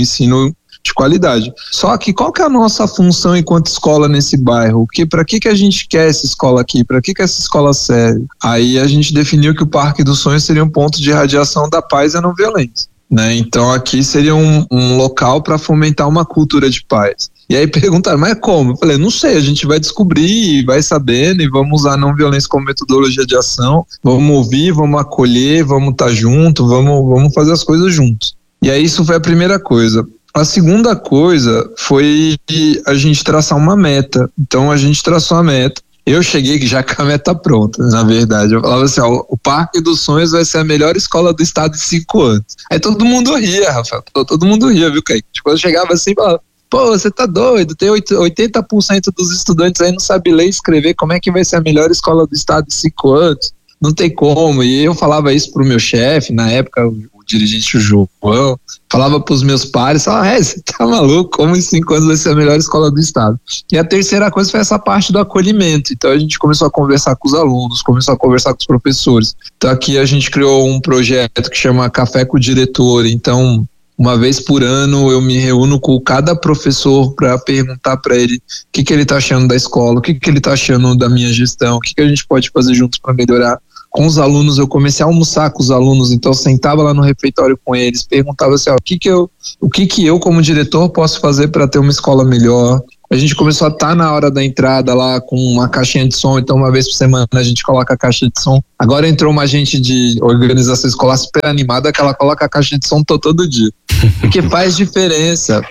de qualidade. Só que qual que é a nossa função enquanto escola nesse bairro? Para que a gente quer essa escola aqui? Para que essa escola serve? Aí a gente definiu que o Parque dos Sonhos seria um ponto de irradiação da paz e a não violência, né? Então aqui seria um local para fomentar uma cultura de paz. E aí perguntaram, mas como? Eu falei, não sei, a gente vai descobrir, vai sabendo e vamos usar a não violência como metodologia de ação, vamos ouvir, vamos acolher, vamos estar junto, vamos fazer as coisas juntos. E aí isso foi a primeira coisa. A segunda coisa foi a gente traçar uma meta. Então a gente traçou a meta. Eu cheguei já com a meta pronta, na verdade. Eu falava assim, o Parque dos Sonhos vai ser a melhor escola do estado em 5 anos. Aí todo mundo ria, Rafael. Todo mundo ria, viu, Kaique? Tipo, eu chegava assim e falava, pô, você tá doido, tem 80% dos estudantes aí não sabe ler e escrever, como é que vai ser a melhor escola do estado em 5 anos? Não tem como. E eu falava isso pro meu chefe, na época, o dirigente o João, falava pros meus pares, você tá maluco, como em 5 anos vai ser a melhor escola do estado? E a terceira coisa foi essa parte do acolhimento. Então a gente começou a conversar com os alunos, começou a conversar com os professores. Então aqui a gente criou um projeto que chama Café com o Diretor. Então, uma vez por ano eu me reúno com cada professor para perguntar para ele o que ele tá achando da escola, o que ele tá achando da minha gestão, o que a gente pode fazer juntos para melhorar. Com os alunos, eu comecei a almoçar com os alunos, então eu sentava lá no refeitório com eles, perguntava assim, o que eu como diretor posso fazer para ter uma escola melhor. A gente começou a estar na hora da entrada lá com uma caixinha de som, então uma vez por semana a gente coloca a caixa de som. Agora entrou uma gente de organização escolar super animada que ela coloca a caixa de som todo dia. Porque faz diferença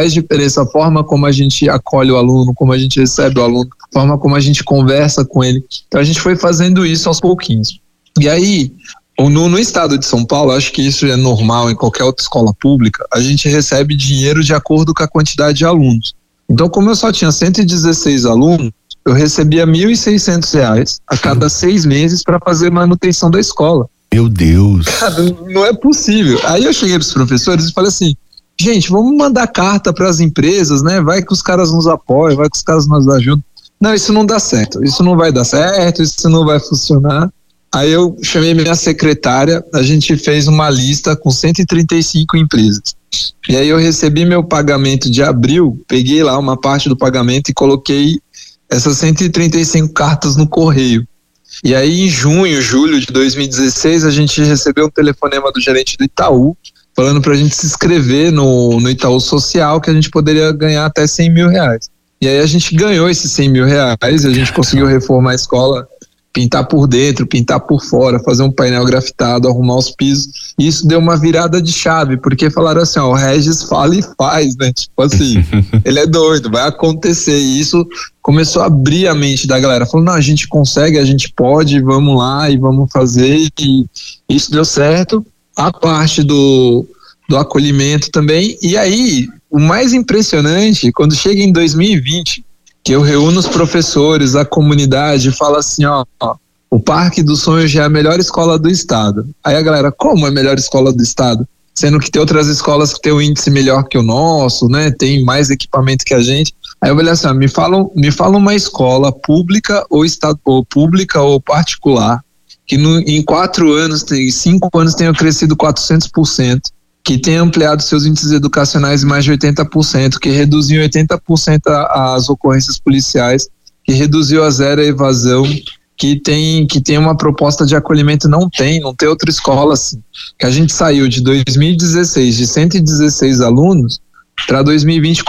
a forma como a gente acolhe o aluno, como a gente recebe o aluno, a forma como a gente conversa com ele. Então a gente foi fazendo isso aos pouquinhos. E aí, no estado de São Paulo, acho que isso é normal em qualquer outra escola pública, a gente recebe dinheiro de acordo com a quantidade de alunos. Então, como eu só tinha 116 alunos, eu recebia R$ 1.600 a cada 6 meses para fazer manutenção da escola. Meu Deus! Cara, não é possível. Aí eu cheguei para os professores e falei assim, gente, vamos mandar carta para as empresas, né? Vai que os caras nos apoiam, vai que os caras nos ajudam. Não, isso não dá certo, isso não vai dar certo, isso não vai funcionar. Aí eu chamei minha secretária, a gente fez uma lista com 135 empresas. E aí eu recebi meu pagamento de abril, peguei lá uma parte do pagamento e coloquei essas 135 cartas no correio. E aí em julho de 2016, a gente recebeu um telefonema do gerente do Itaú, falando pra gente se inscrever no Itaú Social, que a gente poderia ganhar até R$100 mil. E aí a gente ganhou esses R$100 mil, a gente conseguiu reformar a escola, pintar por dentro, pintar por fora, fazer um painel grafitado, arrumar os pisos. E isso deu uma virada de chave, porque falaram assim, o Regis fala e faz, né? Tipo assim, ele é doido, vai acontecer. E isso começou a abrir a mente da galera. Falou, não, a gente consegue, a gente pode, vamos lá e vamos fazer. E isso deu certo. A parte do acolhimento também. E aí, o mais impressionante, quando chega em 2020, que eu reúno os professores, a comunidade e falo assim, o Parque dos Sonhos já é a melhor escola do estado. Aí a galera, como é a melhor escola do estado? Sendo que tem outras escolas que tem um índice melhor que o nosso, né? Tem mais equipamento que a gente. Aí eu falei assim, me fala uma escola pública ou pública ou particular que em 4 anos, 5 anos tenha crescido 400%. Que tem ampliado seus índices educacionais em mais de 80%, que reduziu 80% as ocorrências policiais, que reduziu a zero a evasão, que tem uma proposta de acolhimento, não tem outra escola assim. Que a gente saiu de 2016 de 116 alunos para 2020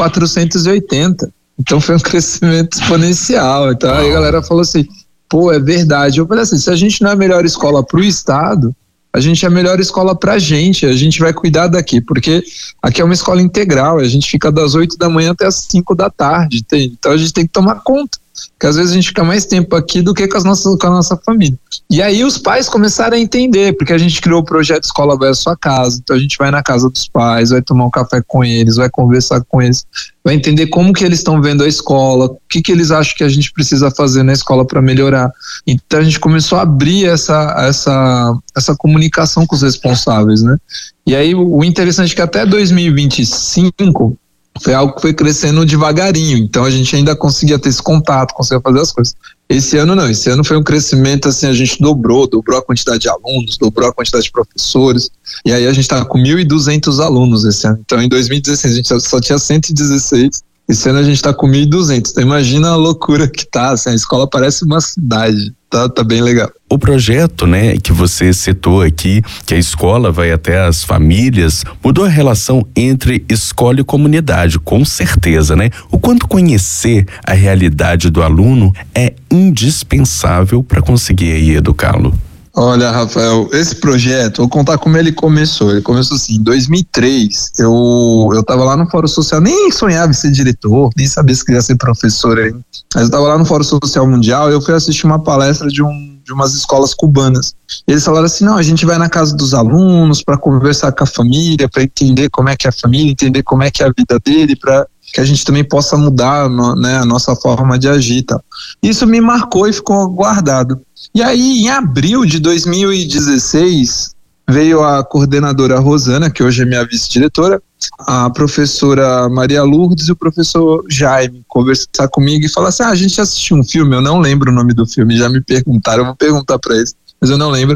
480. Então foi um crescimento exponencial. Então aí a galera falou assim, é verdade. Eu falei assim, se a gente não é a melhor escola para o estado, a gente é a melhor escola pra gente, a gente vai cuidar daqui, porque aqui é uma escola integral, a gente fica das 8 da manhã até as 5 da tarde, então a gente tem que tomar conta, porque às vezes a gente fica mais tempo aqui do que com a nossa família. E aí os pais começaram a entender, porque a gente criou o projeto Escola Vai à Sua Casa, então a gente vai na casa dos pais, vai tomar um café com eles, vai conversar com eles, vai entender como que eles estão vendo a escola, o que eles acham que a gente precisa fazer na escola para melhorar. Então a gente começou a abrir essa comunicação com os responsáveis, né? E aí o interessante é que até 2025 foi algo que foi crescendo devagarinho, então a gente ainda conseguia ter esse contato, conseguia fazer as coisas. Esse ano não, esse ano foi um crescimento assim, a gente dobrou a quantidade de alunos, dobrou a quantidade de professores, e aí a gente tá com 1.200 alunos esse ano. Então em 2016 a gente só tinha 116, esse ano a gente tá com 1.200, então imagina a loucura que tá, assim, a escola parece uma cidade, tá bem legal. O projeto, né, que você citou aqui, que a escola vai até as famílias, mudou a relação entre escola e comunidade, com certeza, né? O quanto conhecer a realidade do aluno é indispensável para conseguir aí educá-lo. Olha, Rafael, esse projeto, vou contar como ele começou. Ele começou assim, em 2003, eu tava lá no Fórum Social, nem sonhava em ser diretor, nem sabia se queria ser professor aí. Mas eu tava lá no Fórum Social Mundial e eu fui assistir uma palestra de umas escolas cubanas. Eles falaram assim, não, a gente vai na casa dos alunos para conversar com a família, para entender como é que é a família, entender como é que é a vida dele, para que a gente também possa mudar, né, a nossa forma de agir. Tá? Isso me marcou e ficou guardado. E aí, em abril de 2016, veio a coordenadora Rosana, que hoje é minha vice-diretora, a professora Maria Lourdes e o professor Jaime conversar comigo e falar assim, a gente assistiu um filme, eu não lembro o nome do filme, já me perguntaram, eu vou perguntar para eles, mas eu não lembro,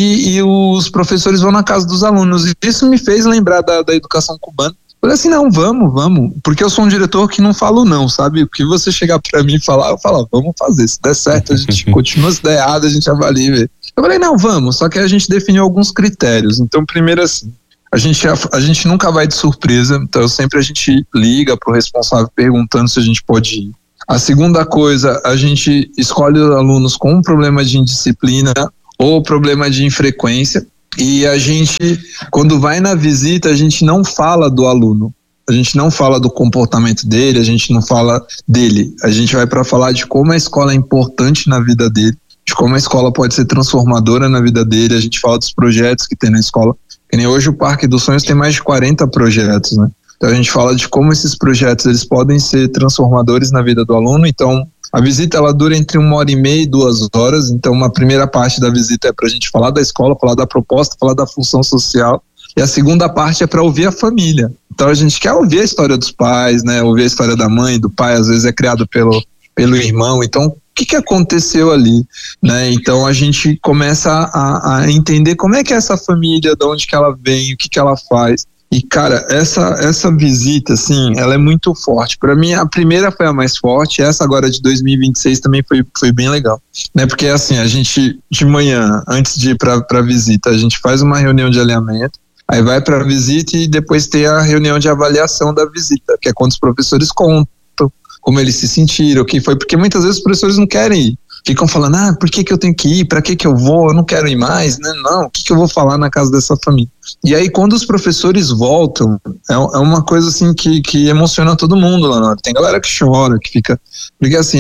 e os professores vão na casa dos alunos, e isso me fez lembrar da educação cubana. Falei assim, não, vamos, porque eu sou um diretor que não falo não, sabe? O que você chegar pra mim e falar, eu falo, vamos fazer, se der certo a gente continua, se der errado a gente avalia e vê. Eu falei, não, vamos, só que a gente definiu alguns critérios. Então, primeiro assim, a gente nunca vai de surpresa, então sempre a gente liga pro responsável perguntando se a gente pode ir. A segunda coisa, a gente escolhe os alunos com um problema de indisciplina ou problema de infrequência. E a gente, quando vai na visita, a gente não fala do aluno, a gente não fala do comportamento dele, a gente não fala dele, a gente vai para falar de como a escola é importante na vida dele, de como a escola pode ser transformadora na vida dele, a gente fala dos projetos que tem na escola, que nem hoje o Parque dos Sonhos tem mais de 40 projetos, né? Então a gente fala de como esses projetos eles podem ser transformadores na vida do aluno. Então a visita ela dura entre 1h30 e 2 horas, então uma primeira parte da visita é para a gente falar da escola, falar da proposta, falar da função social, e a segunda parte é para ouvir a família. Então a gente quer ouvir a história dos pais, né? Ouvir a história da mãe, do pai, às vezes é criado pelo irmão, então o que aconteceu ali, né? Então a gente começa a entender como é que é essa família, de onde que ela vem, o que ela faz. E cara, essa visita, assim, ela é muito forte. Para mim, a primeira foi a mais forte, essa agora de 2026 também foi bem legal, né? Porque assim, a gente de manhã, antes de ir para visita, a gente faz uma reunião de alinhamento, aí vai para a visita e depois tem a reunião de avaliação da visita, que é quando os professores contam como eles se sentiram, o que foi, porque muitas vezes os professores não querem ir. Ficam falando, por que eu tenho que ir? Para que eu vou? Eu não quero ir mais, né? Não, o que eu vou falar na casa dessa família? E aí, quando os professores voltam, é uma coisa assim que emociona todo mundo lá na hora. Tem galera que chora, que fica... Porque assim,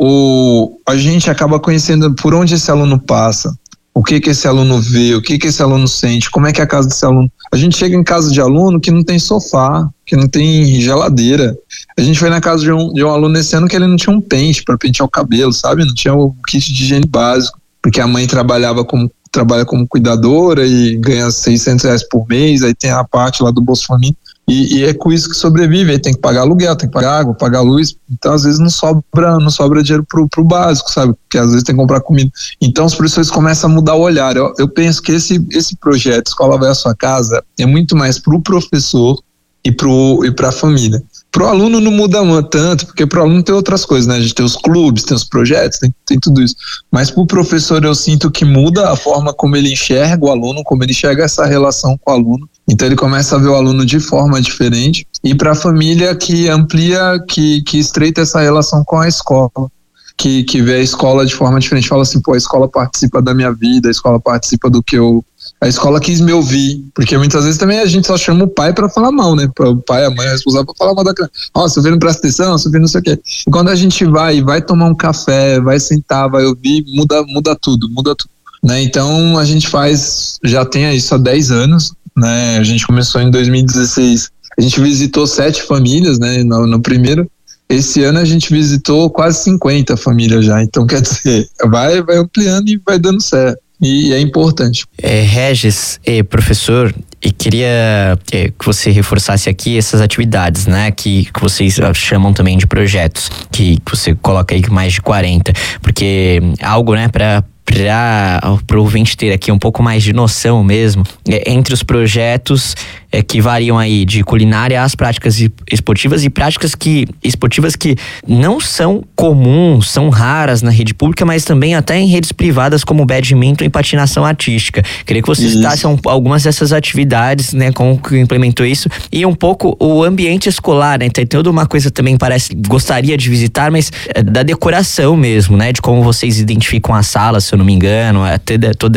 a gente acaba conhecendo por onde esse aluno passa, o que esse aluno vê, o que esse aluno sente, como é que é a casa desse aluno. A gente chega em casa de aluno que não tem sofá, que não tem geladeira. A gente foi na casa de um aluno esse ano que ele não tinha um pente para pentear o cabelo, sabe? Não tinha o kit de higiene básico, porque a mãe trabalha como cuidadora e ganha R$600 por mês, aí tem a parte lá do Bolsa Família, e é com isso que sobrevive, aí tem que pagar aluguel, tem que pagar água, pagar luz, então às vezes não sobra dinheiro pro básico, sabe? Porque às vezes tem que comprar comida. Então os professores começam a mudar o olhar. Eu penso que esse projeto Escola Vai à Sua Casa é muito mais pro professor e pra família. Pro aluno não muda tanto, porque pro aluno tem outras coisas, né? A gente tem os clubes, tem os projetos, tem tudo isso. Mas pro professor eu sinto que muda a forma como ele enxerga o aluno, como ele enxerga essa relação com o aluno. Então ele começa a ver o aluno de forma diferente. E pra família que amplia, que estreita essa relação com a escola. Que vê a escola de forma diferente. Fala assim, a escola participa da minha vida, a escola participa do que eu... A escola quis me ouvir, porque muitas vezes também a gente só chama o pai para falar mal, né? O pai, a mãe é responsável para falar mal da criança. Seu filho não presta atenção, seu filho não sei o quê. E quando a gente vai tomar um café, vai sentar, vai ouvir, muda tudo, né? Então a gente já tem isso há 10 anos, né? A gente começou em 2016, a gente visitou 7 famílias, né? No primeiro. Esse ano a gente visitou quase 50 famílias já, então quer dizer, vai ampliando e vai dando certo. E é importante. Regis, professor, e queria que você reforçasse aqui essas atividades, né? Que vocês chamam também de projetos, que você coloca aí mais de 40, porque algo, né, para o ouvinte ter aqui um pouco mais de noção mesmo, entre os projetos que variam aí de culinária às práticas esportivas e práticas esportivas que não são comuns, são raras na rede pública, mas também até em redes privadas como badminton e patinação artística. Queria que você citasse algumas dessas atividades, né, como que implementou isso, e um pouco o ambiente escolar, né? Tem toda uma coisa também, gostaria de visitar, mas da decoração mesmo, né? De como vocês identificam as salas, se eu não me engano, toda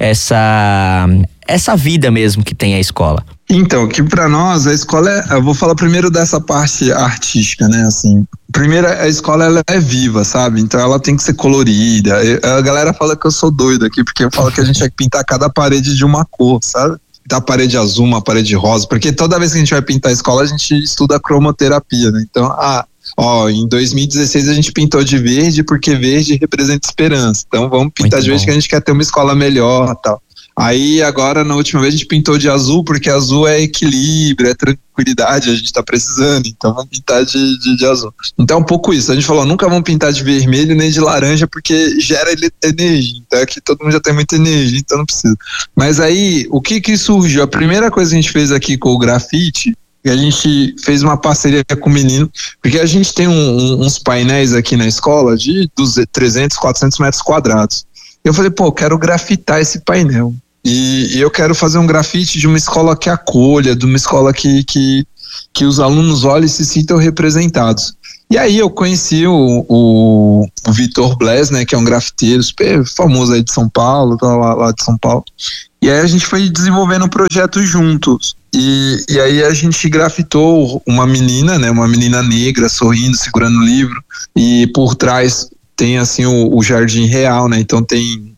essa vida mesmo que tem a escola. Então, que para nós a escola eu vou falar primeiro dessa parte artística, né, assim. Primeiro, a escola ela é viva, sabe? Então ela tem que ser colorida. A galera fala que eu sou doido aqui, porque eu falo que a gente tem que pintar cada parede de uma cor, sabe? Pintar a parede azul, uma parede rosa, porque toda vez que a gente vai pintar a escola, a gente estuda cromoterapia, né? Então, em 2016 a gente pintou de verde, porque verde representa esperança. Então vamos pintar de verde que a gente quer ter uma escola melhor, tal. Aí agora, na última vez, a gente pintou de azul, porque azul é equilíbrio, é tranquilidade, a gente tá precisando, então vamos pintar de azul. Então é um pouco isso, a gente falou, nunca vamos pintar de vermelho nem de laranja, porque gera energia, então aqui todo mundo já tem muita energia, então não precisa. Mas aí, o que surgiu? A primeira coisa que a gente fez aqui com o grafite, a gente fez uma parceria com o menino, porque a gente tem uns painéis aqui na escola de 300, 400 metros quadrados. Eu falei, pô, eu quero grafitar esse painel. E eu quero fazer um grafite de uma escola que acolha, de uma escola que os alunos olhem e se sintam representados. E aí eu conheci o Vitor Bless, né, que é um grafiteiro super famoso aí de São Paulo, lá de São Paulo. E aí a gente foi desenvolvendo um projeto juntos. E aí a gente grafitou uma menina, né, uma menina negra sorrindo, segurando o livro. E por trás tem assim o jardim real, né, então tem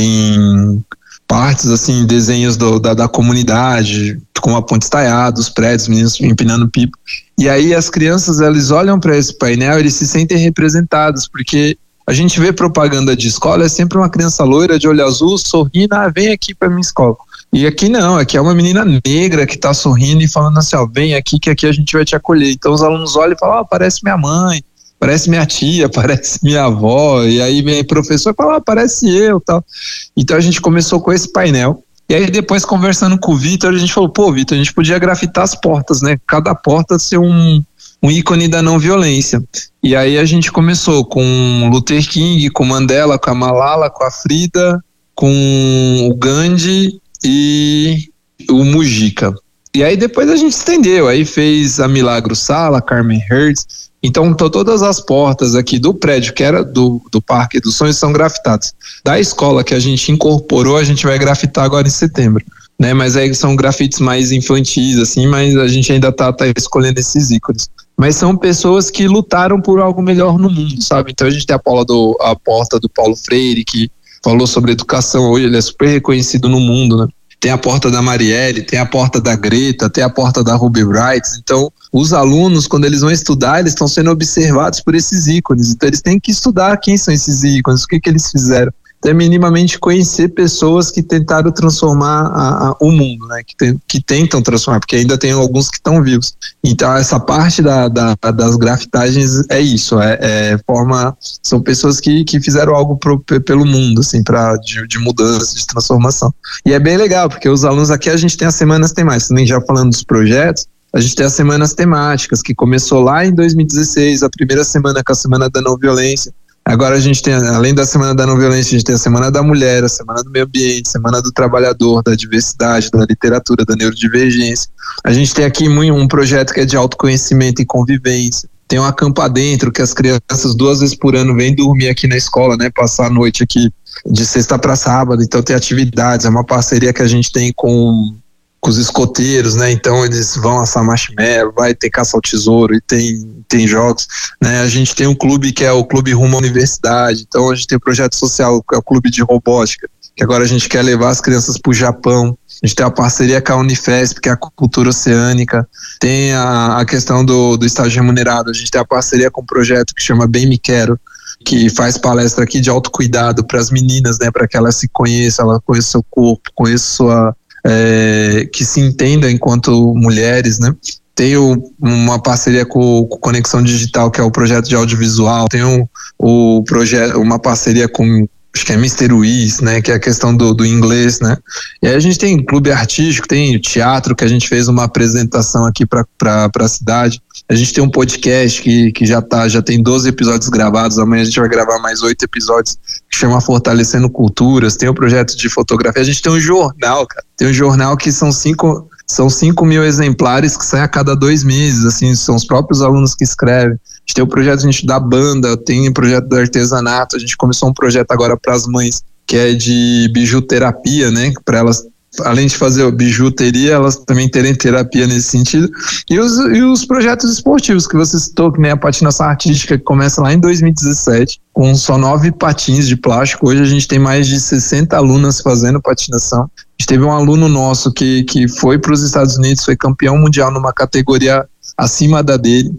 partes, assim, desenhos da comunidade, com a ponte estaiada, os prédios, meninos empinando pipa. E aí as crianças, eles olham para esse painel, eles se sentem representados, porque a gente vê propaganda de escola, é sempre uma criança loira de olho azul, sorrindo, vem aqui para minha escola. E aqui não, aqui é uma menina negra que está sorrindo e falando assim, vem aqui que aqui a gente vai te acolher. Então os alunos olham e falam, parece minha mãe, parece minha tia, parece minha avó, e aí vem professor e fala, parece eu, tal. Então a gente começou com esse painel, e aí depois conversando com o Vitor, a gente falou, pô, Vitor, a gente podia grafitar as portas, né, cada porta ser um ícone da não violência. E aí a gente começou com Luther King, com Mandela, com a Malala, com a Frida, com o Gandhi e o Mujica. E aí depois a gente estendeu, aí fez a Milagro Sala, Carmen Hertz. Então todas as portas aqui do prédio, que era do Parque dos Sonhos, são grafitadas. Da escola que a gente incorporou, a gente vai grafitar agora em setembro, né? Mas aí são grafites mais infantis, assim, mas a gente ainda tá escolhendo esses ícones. Mas são pessoas que lutaram por algo melhor no mundo, sabe? Então a gente tem a porta do Paulo Freire, que falou sobre educação, hoje ele é super reconhecido no mundo, né? Tem a porta da Marielle, tem a porta da Greta, tem a porta da Ruby Wright. Então, os alunos, quando eles vão estudar, eles estão sendo observados por esses ícones. Então, eles têm que estudar quem são esses ícones, o que eles fizeram. Até minimamente conhecer pessoas que tentaram transformar o mundo, né? Que tentam transformar, porque ainda tem alguns que estão vivos. Então, essa parte das grafitagens é isso, são pessoas que fizeram algo pelo mundo, assim, de mudança, de transformação. E é bem legal, porque os alunos aqui, a gente tem as semanas temáticas, nem já falando dos projetos, a gente tem as semanas temáticas, que começou lá em 2016, a primeira semana com a Semana da Não Violência. Agora a gente tem, além da Semana da Não Violência, a gente tem a Semana da Mulher, a Semana do Meio Ambiente, a Semana do Trabalhador, da Diversidade, da Literatura, da Neurodivergência. A gente tem aqui um projeto que é de autoconhecimento e convivência. Tem um Acampa Dentro, que as crianças 2 vezes por ano vêm dormir aqui na escola, né? Passar a noite aqui de sexta para sábado. Então tem atividades, é uma parceria que a gente tem com os escoteiros, né? Então eles vão assar marshmallow, vai ter caça ao tesouro e tem jogos, né? A gente tem um clube que é o Clube Rumo à Universidade, então a gente tem um projeto social que é o Clube de Robótica, que agora a gente quer levar as crianças para o Japão. A gente tem a parceria com a Unifesp, que é a cultura oceânica, tem a questão do estágio remunerado, a gente tem a parceria com um projeto que chama Bem Me Quero, que faz palestra aqui de autocuidado para as meninas, né? Para que elas se conheçam, ela conheça seu corpo, conheça que se entenda enquanto mulheres, né? Tem uma parceria com Conexão Digital, que é o projeto de audiovisual. Tem uma parceria com, acho que é Mr. Wiz, né? Que é a questão do inglês, né? E aí a gente tem clube artístico, tem teatro, que a gente fez uma apresentação aqui para a cidade. A gente tem um podcast que já tem 12 episódios gravados. Amanhã a gente vai gravar mais 8 episódios, que chama Fortalecendo Culturas. Tem o projeto de fotografia. A gente tem um jornal, cara. Tem um jornal que são 5 mil exemplares que saem a cada 2 meses, assim, são os próprios alunos que escrevem. A gente tem o projeto da banda, tem o projeto do artesanato. A gente começou um projeto agora para as mães, que é de bijuterapia, né? Para elas, além de fazer bijuteria, elas também terem terapia nesse sentido. E os projetos esportivos que você citou, que nem a patinação artística, que começa lá em 2017, com só 9 patins de plástico. Hoje a gente tem mais de 60 alunas fazendo patinação. A gente teve um aluno nosso que foi para os Estados Unidos, foi campeão mundial numa categoria acima da dele.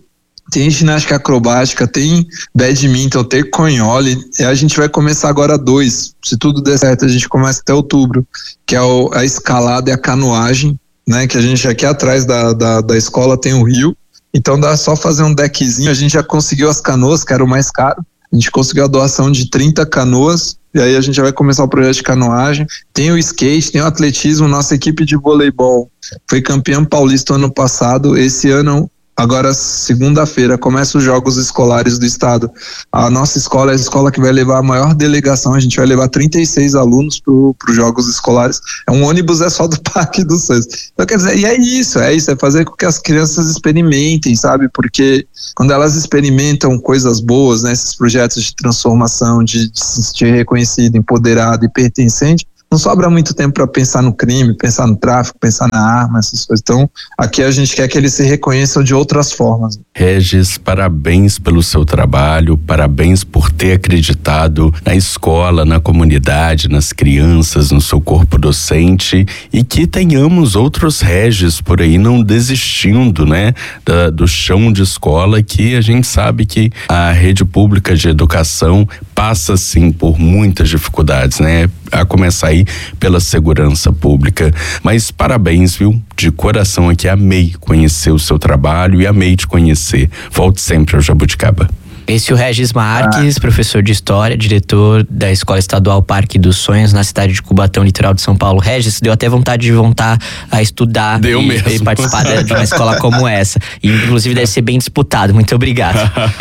tem ginástica acrobática, tem badminton, tem conhole, e a gente vai começar agora 2. Se tudo der certo, a gente começa até outubro, que é a escalada e a canoagem, né? Que a gente aqui atrás da escola tem o rio, então dá só fazer um deckzinho. A gente já conseguiu as canoas, que era o mais caro. A gente conseguiu a doação de 30 canoas, e aí a gente já vai começar o projeto de canoagem. Tem o skate, tem o atletismo. Nossa equipe de voleibol foi campeã paulista ano passado. Esse ano, agora segunda-feira, começa os Jogos Escolares do Estado. A nossa escola é a escola que vai levar a maior delegação. A gente vai levar 36 alunos para os Jogos Escolares. Um ônibus é só do Parque dos Sonhos. Então, quer dizer, e é isso, é fazer com que as crianças experimentem, sabe? Porque quando elas experimentam coisas boas, né, esses projetos de transformação, de se sentir reconhecido, empoderado e pertencente, não sobra muito tempo para pensar no crime, pensar no tráfico, pensar na arma, essas coisas. Então, aqui a gente quer que eles se reconheçam de outras formas. Regis, parabéns pelo seu trabalho, parabéns por ter acreditado na escola, na comunidade, nas crianças, no seu corpo docente, e que tenhamos outros Regis por aí não desistindo, né, do chão de escola, que a gente sabe que a rede pública de educação passa sim por muitas dificuldades, né, a começar aí pela segurança pública. Mas parabéns, viu? De coração aqui, amei conhecer o seu trabalho e amei te conhecer. Volte sempre ao Jabuticaba. Esse é o Regis Marques, professor de História, diretor da Escola Estadual Parque dos Sonhos, na cidade de Cubatão, litoral de São Paulo. Regis, deu até vontade de voltar a estudar e participar de uma escola como essa. E inclusive deve ser bem disputado. Muito obrigado.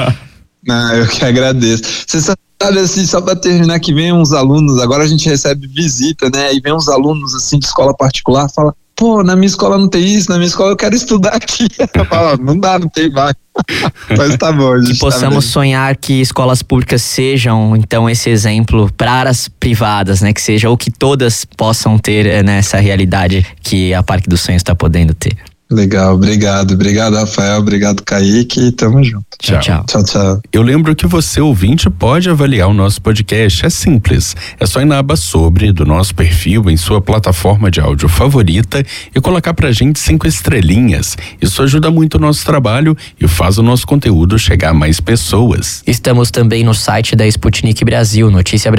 Eu que agradeço. Você sabe, assim, só para terminar, que vem uns alunos, agora a gente recebe visita, né? E vem uns alunos, assim, de escola particular, fala: pô, na minha escola não tem isso, na minha escola eu quero estudar aqui. Eu falo: não dá, não tem vaga. Mas tá bom, a gente que possamos sonhar que escolas públicas sejam, então, esse exemplo para as privadas, né? Que seja, ou que todas possam ter nessa realidade que a Parque dos Sonhos está podendo ter. Legal, obrigado, Rafael, obrigado, Kaique, tamo junto. Tchau. Eu lembro que você, ouvinte, pode avaliar o nosso podcast. É simples, é só ir na aba Sobre do nosso perfil em sua plataforma de áudio favorita e colocar pra gente 5 estrelinhas. Isso ajuda muito o nosso trabalho e faz o nosso conteúdo chegar a mais pessoas. Estamos também no site da Sputnik Brasil,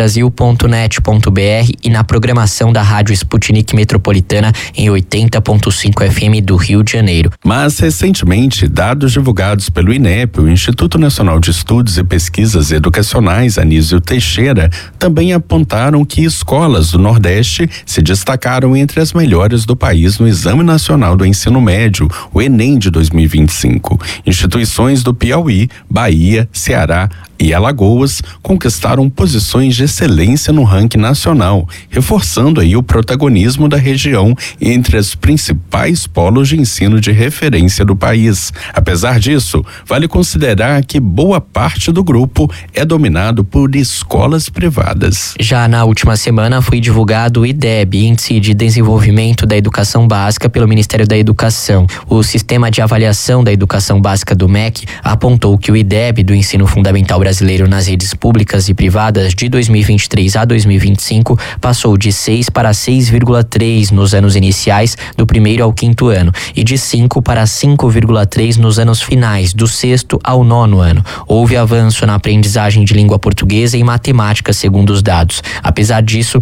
noticiabrasil.net.br, e na programação da Rádio Sputnik Metropolitana em 80.5 FM do Rio de Janeiro. Mas, recentemente, dados divulgados pelo INEP, o Instituto Nacional de Estudos e Pesquisas Educacionais Anísio Teixeira, também apontaram que escolas do Nordeste se destacaram entre as melhores do país no Exame Nacional do Ensino Médio, o Enem de 2025. Instituições do Piauí, Bahia, Ceará e Alagoas conquistaram posições de excelência no ranking nacional, reforçando aí o protagonismo da região entre as principais polos de ensino de referência do país. Apesar disso, vale considerar que boa parte do grupo é dominado por escolas privadas. Já na última semana foi divulgado o IDEB, Índice de Desenvolvimento da Educação Básica, pelo Ministério da Educação. O Sistema de Avaliação da Educação Básica do MEC apontou que o IDEB do ensino fundamental brasileiro nas redes públicas e privadas de 2023 a 2025 passou de 6 para 6,3 nos anos iniciais, do 1º ao 5º ano, e de 5 para 5,3 nos anos finais, do 6º ao 9º ano. Houve avanço na aprendizagem de língua portuguesa e matemática, segundo os dados. Apesar disso,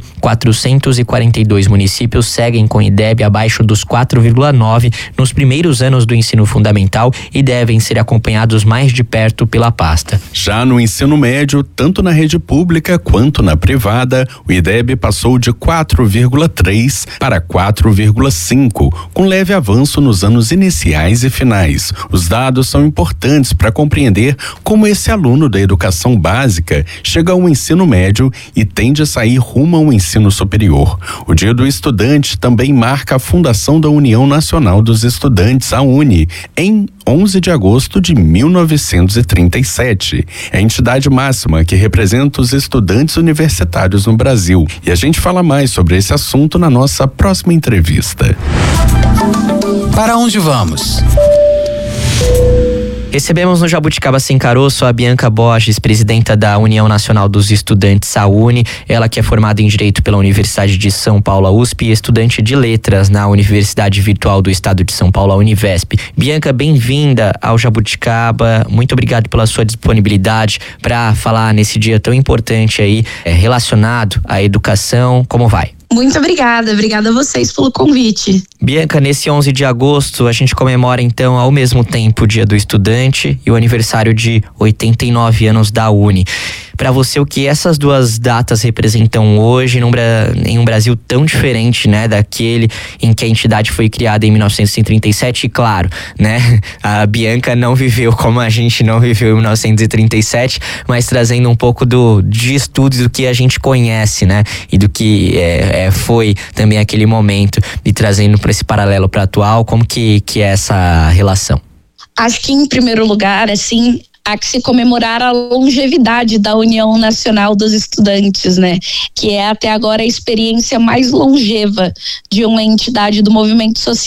442 municípios seguem com IDEB abaixo dos 4,9 nos primeiros anos do ensino fundamental e devem ser acompanhados mais de perto pela pasta. Já no ensino médio, tanto na rede pública quanto na privada, o IDEB passou de 4,3 para 4,5, com leve avanço nos anos iniciais e finais. Os dados são importantes para compreender como esse aluno da educação básica chega ao ensino médio e tende a sair rumo ao ensino superior. O Dia do Estudante também marca a fundação da União Nacional dos Estudantes, a UNE, em 11 de agosto de 1937. É a entidade máxima que representa os estudantes universitários no Brasil. E a gente fala mais sobre esse assunto na nossa próxima entrevista. Para onde vamos? Recebemos no Jabuticaba Sem Caroço a Bianca Borges, presidenta da União Nacional dos Estudantes, a UNE. Ela que é formada em Direito pela Universidade de São Paulo, a USP, e estudante de Letras na Universidade Virtual do Estado de São Paulo, a Univesp. Bianca, bem-vinda ao Jabuticaba. Muito obrigado pela sua disponibilidade para falar nesse dia tão importante aí, relacionado à educação. Como vai? Muito obrigada a vocês pelo convite. Bianca, nesse 11 de agosto a gente comemora então ao mesmo tempo o Dia do Estudante e o aniversário de 89 anos da UNE. Para você, o que essas duas datas representam hoje em um Brasil tão diferente, né, daquele em que a entidade foi criada em 1937? E claro, né, a Bianca não viveu como a gente não viveu em 1937, mas trazendo um pouco de estudos do que a gente conhece, né, e do que foi também aquele momento, e trazendo para esse paralelo para atual, como que é essa relação? Acho que, em primeiro lugar, assim, há que se comemorar a longevidade da União Nacional dos Estudantes, né? Que é até agora a experiência mais longeva de uma entidade do movimento social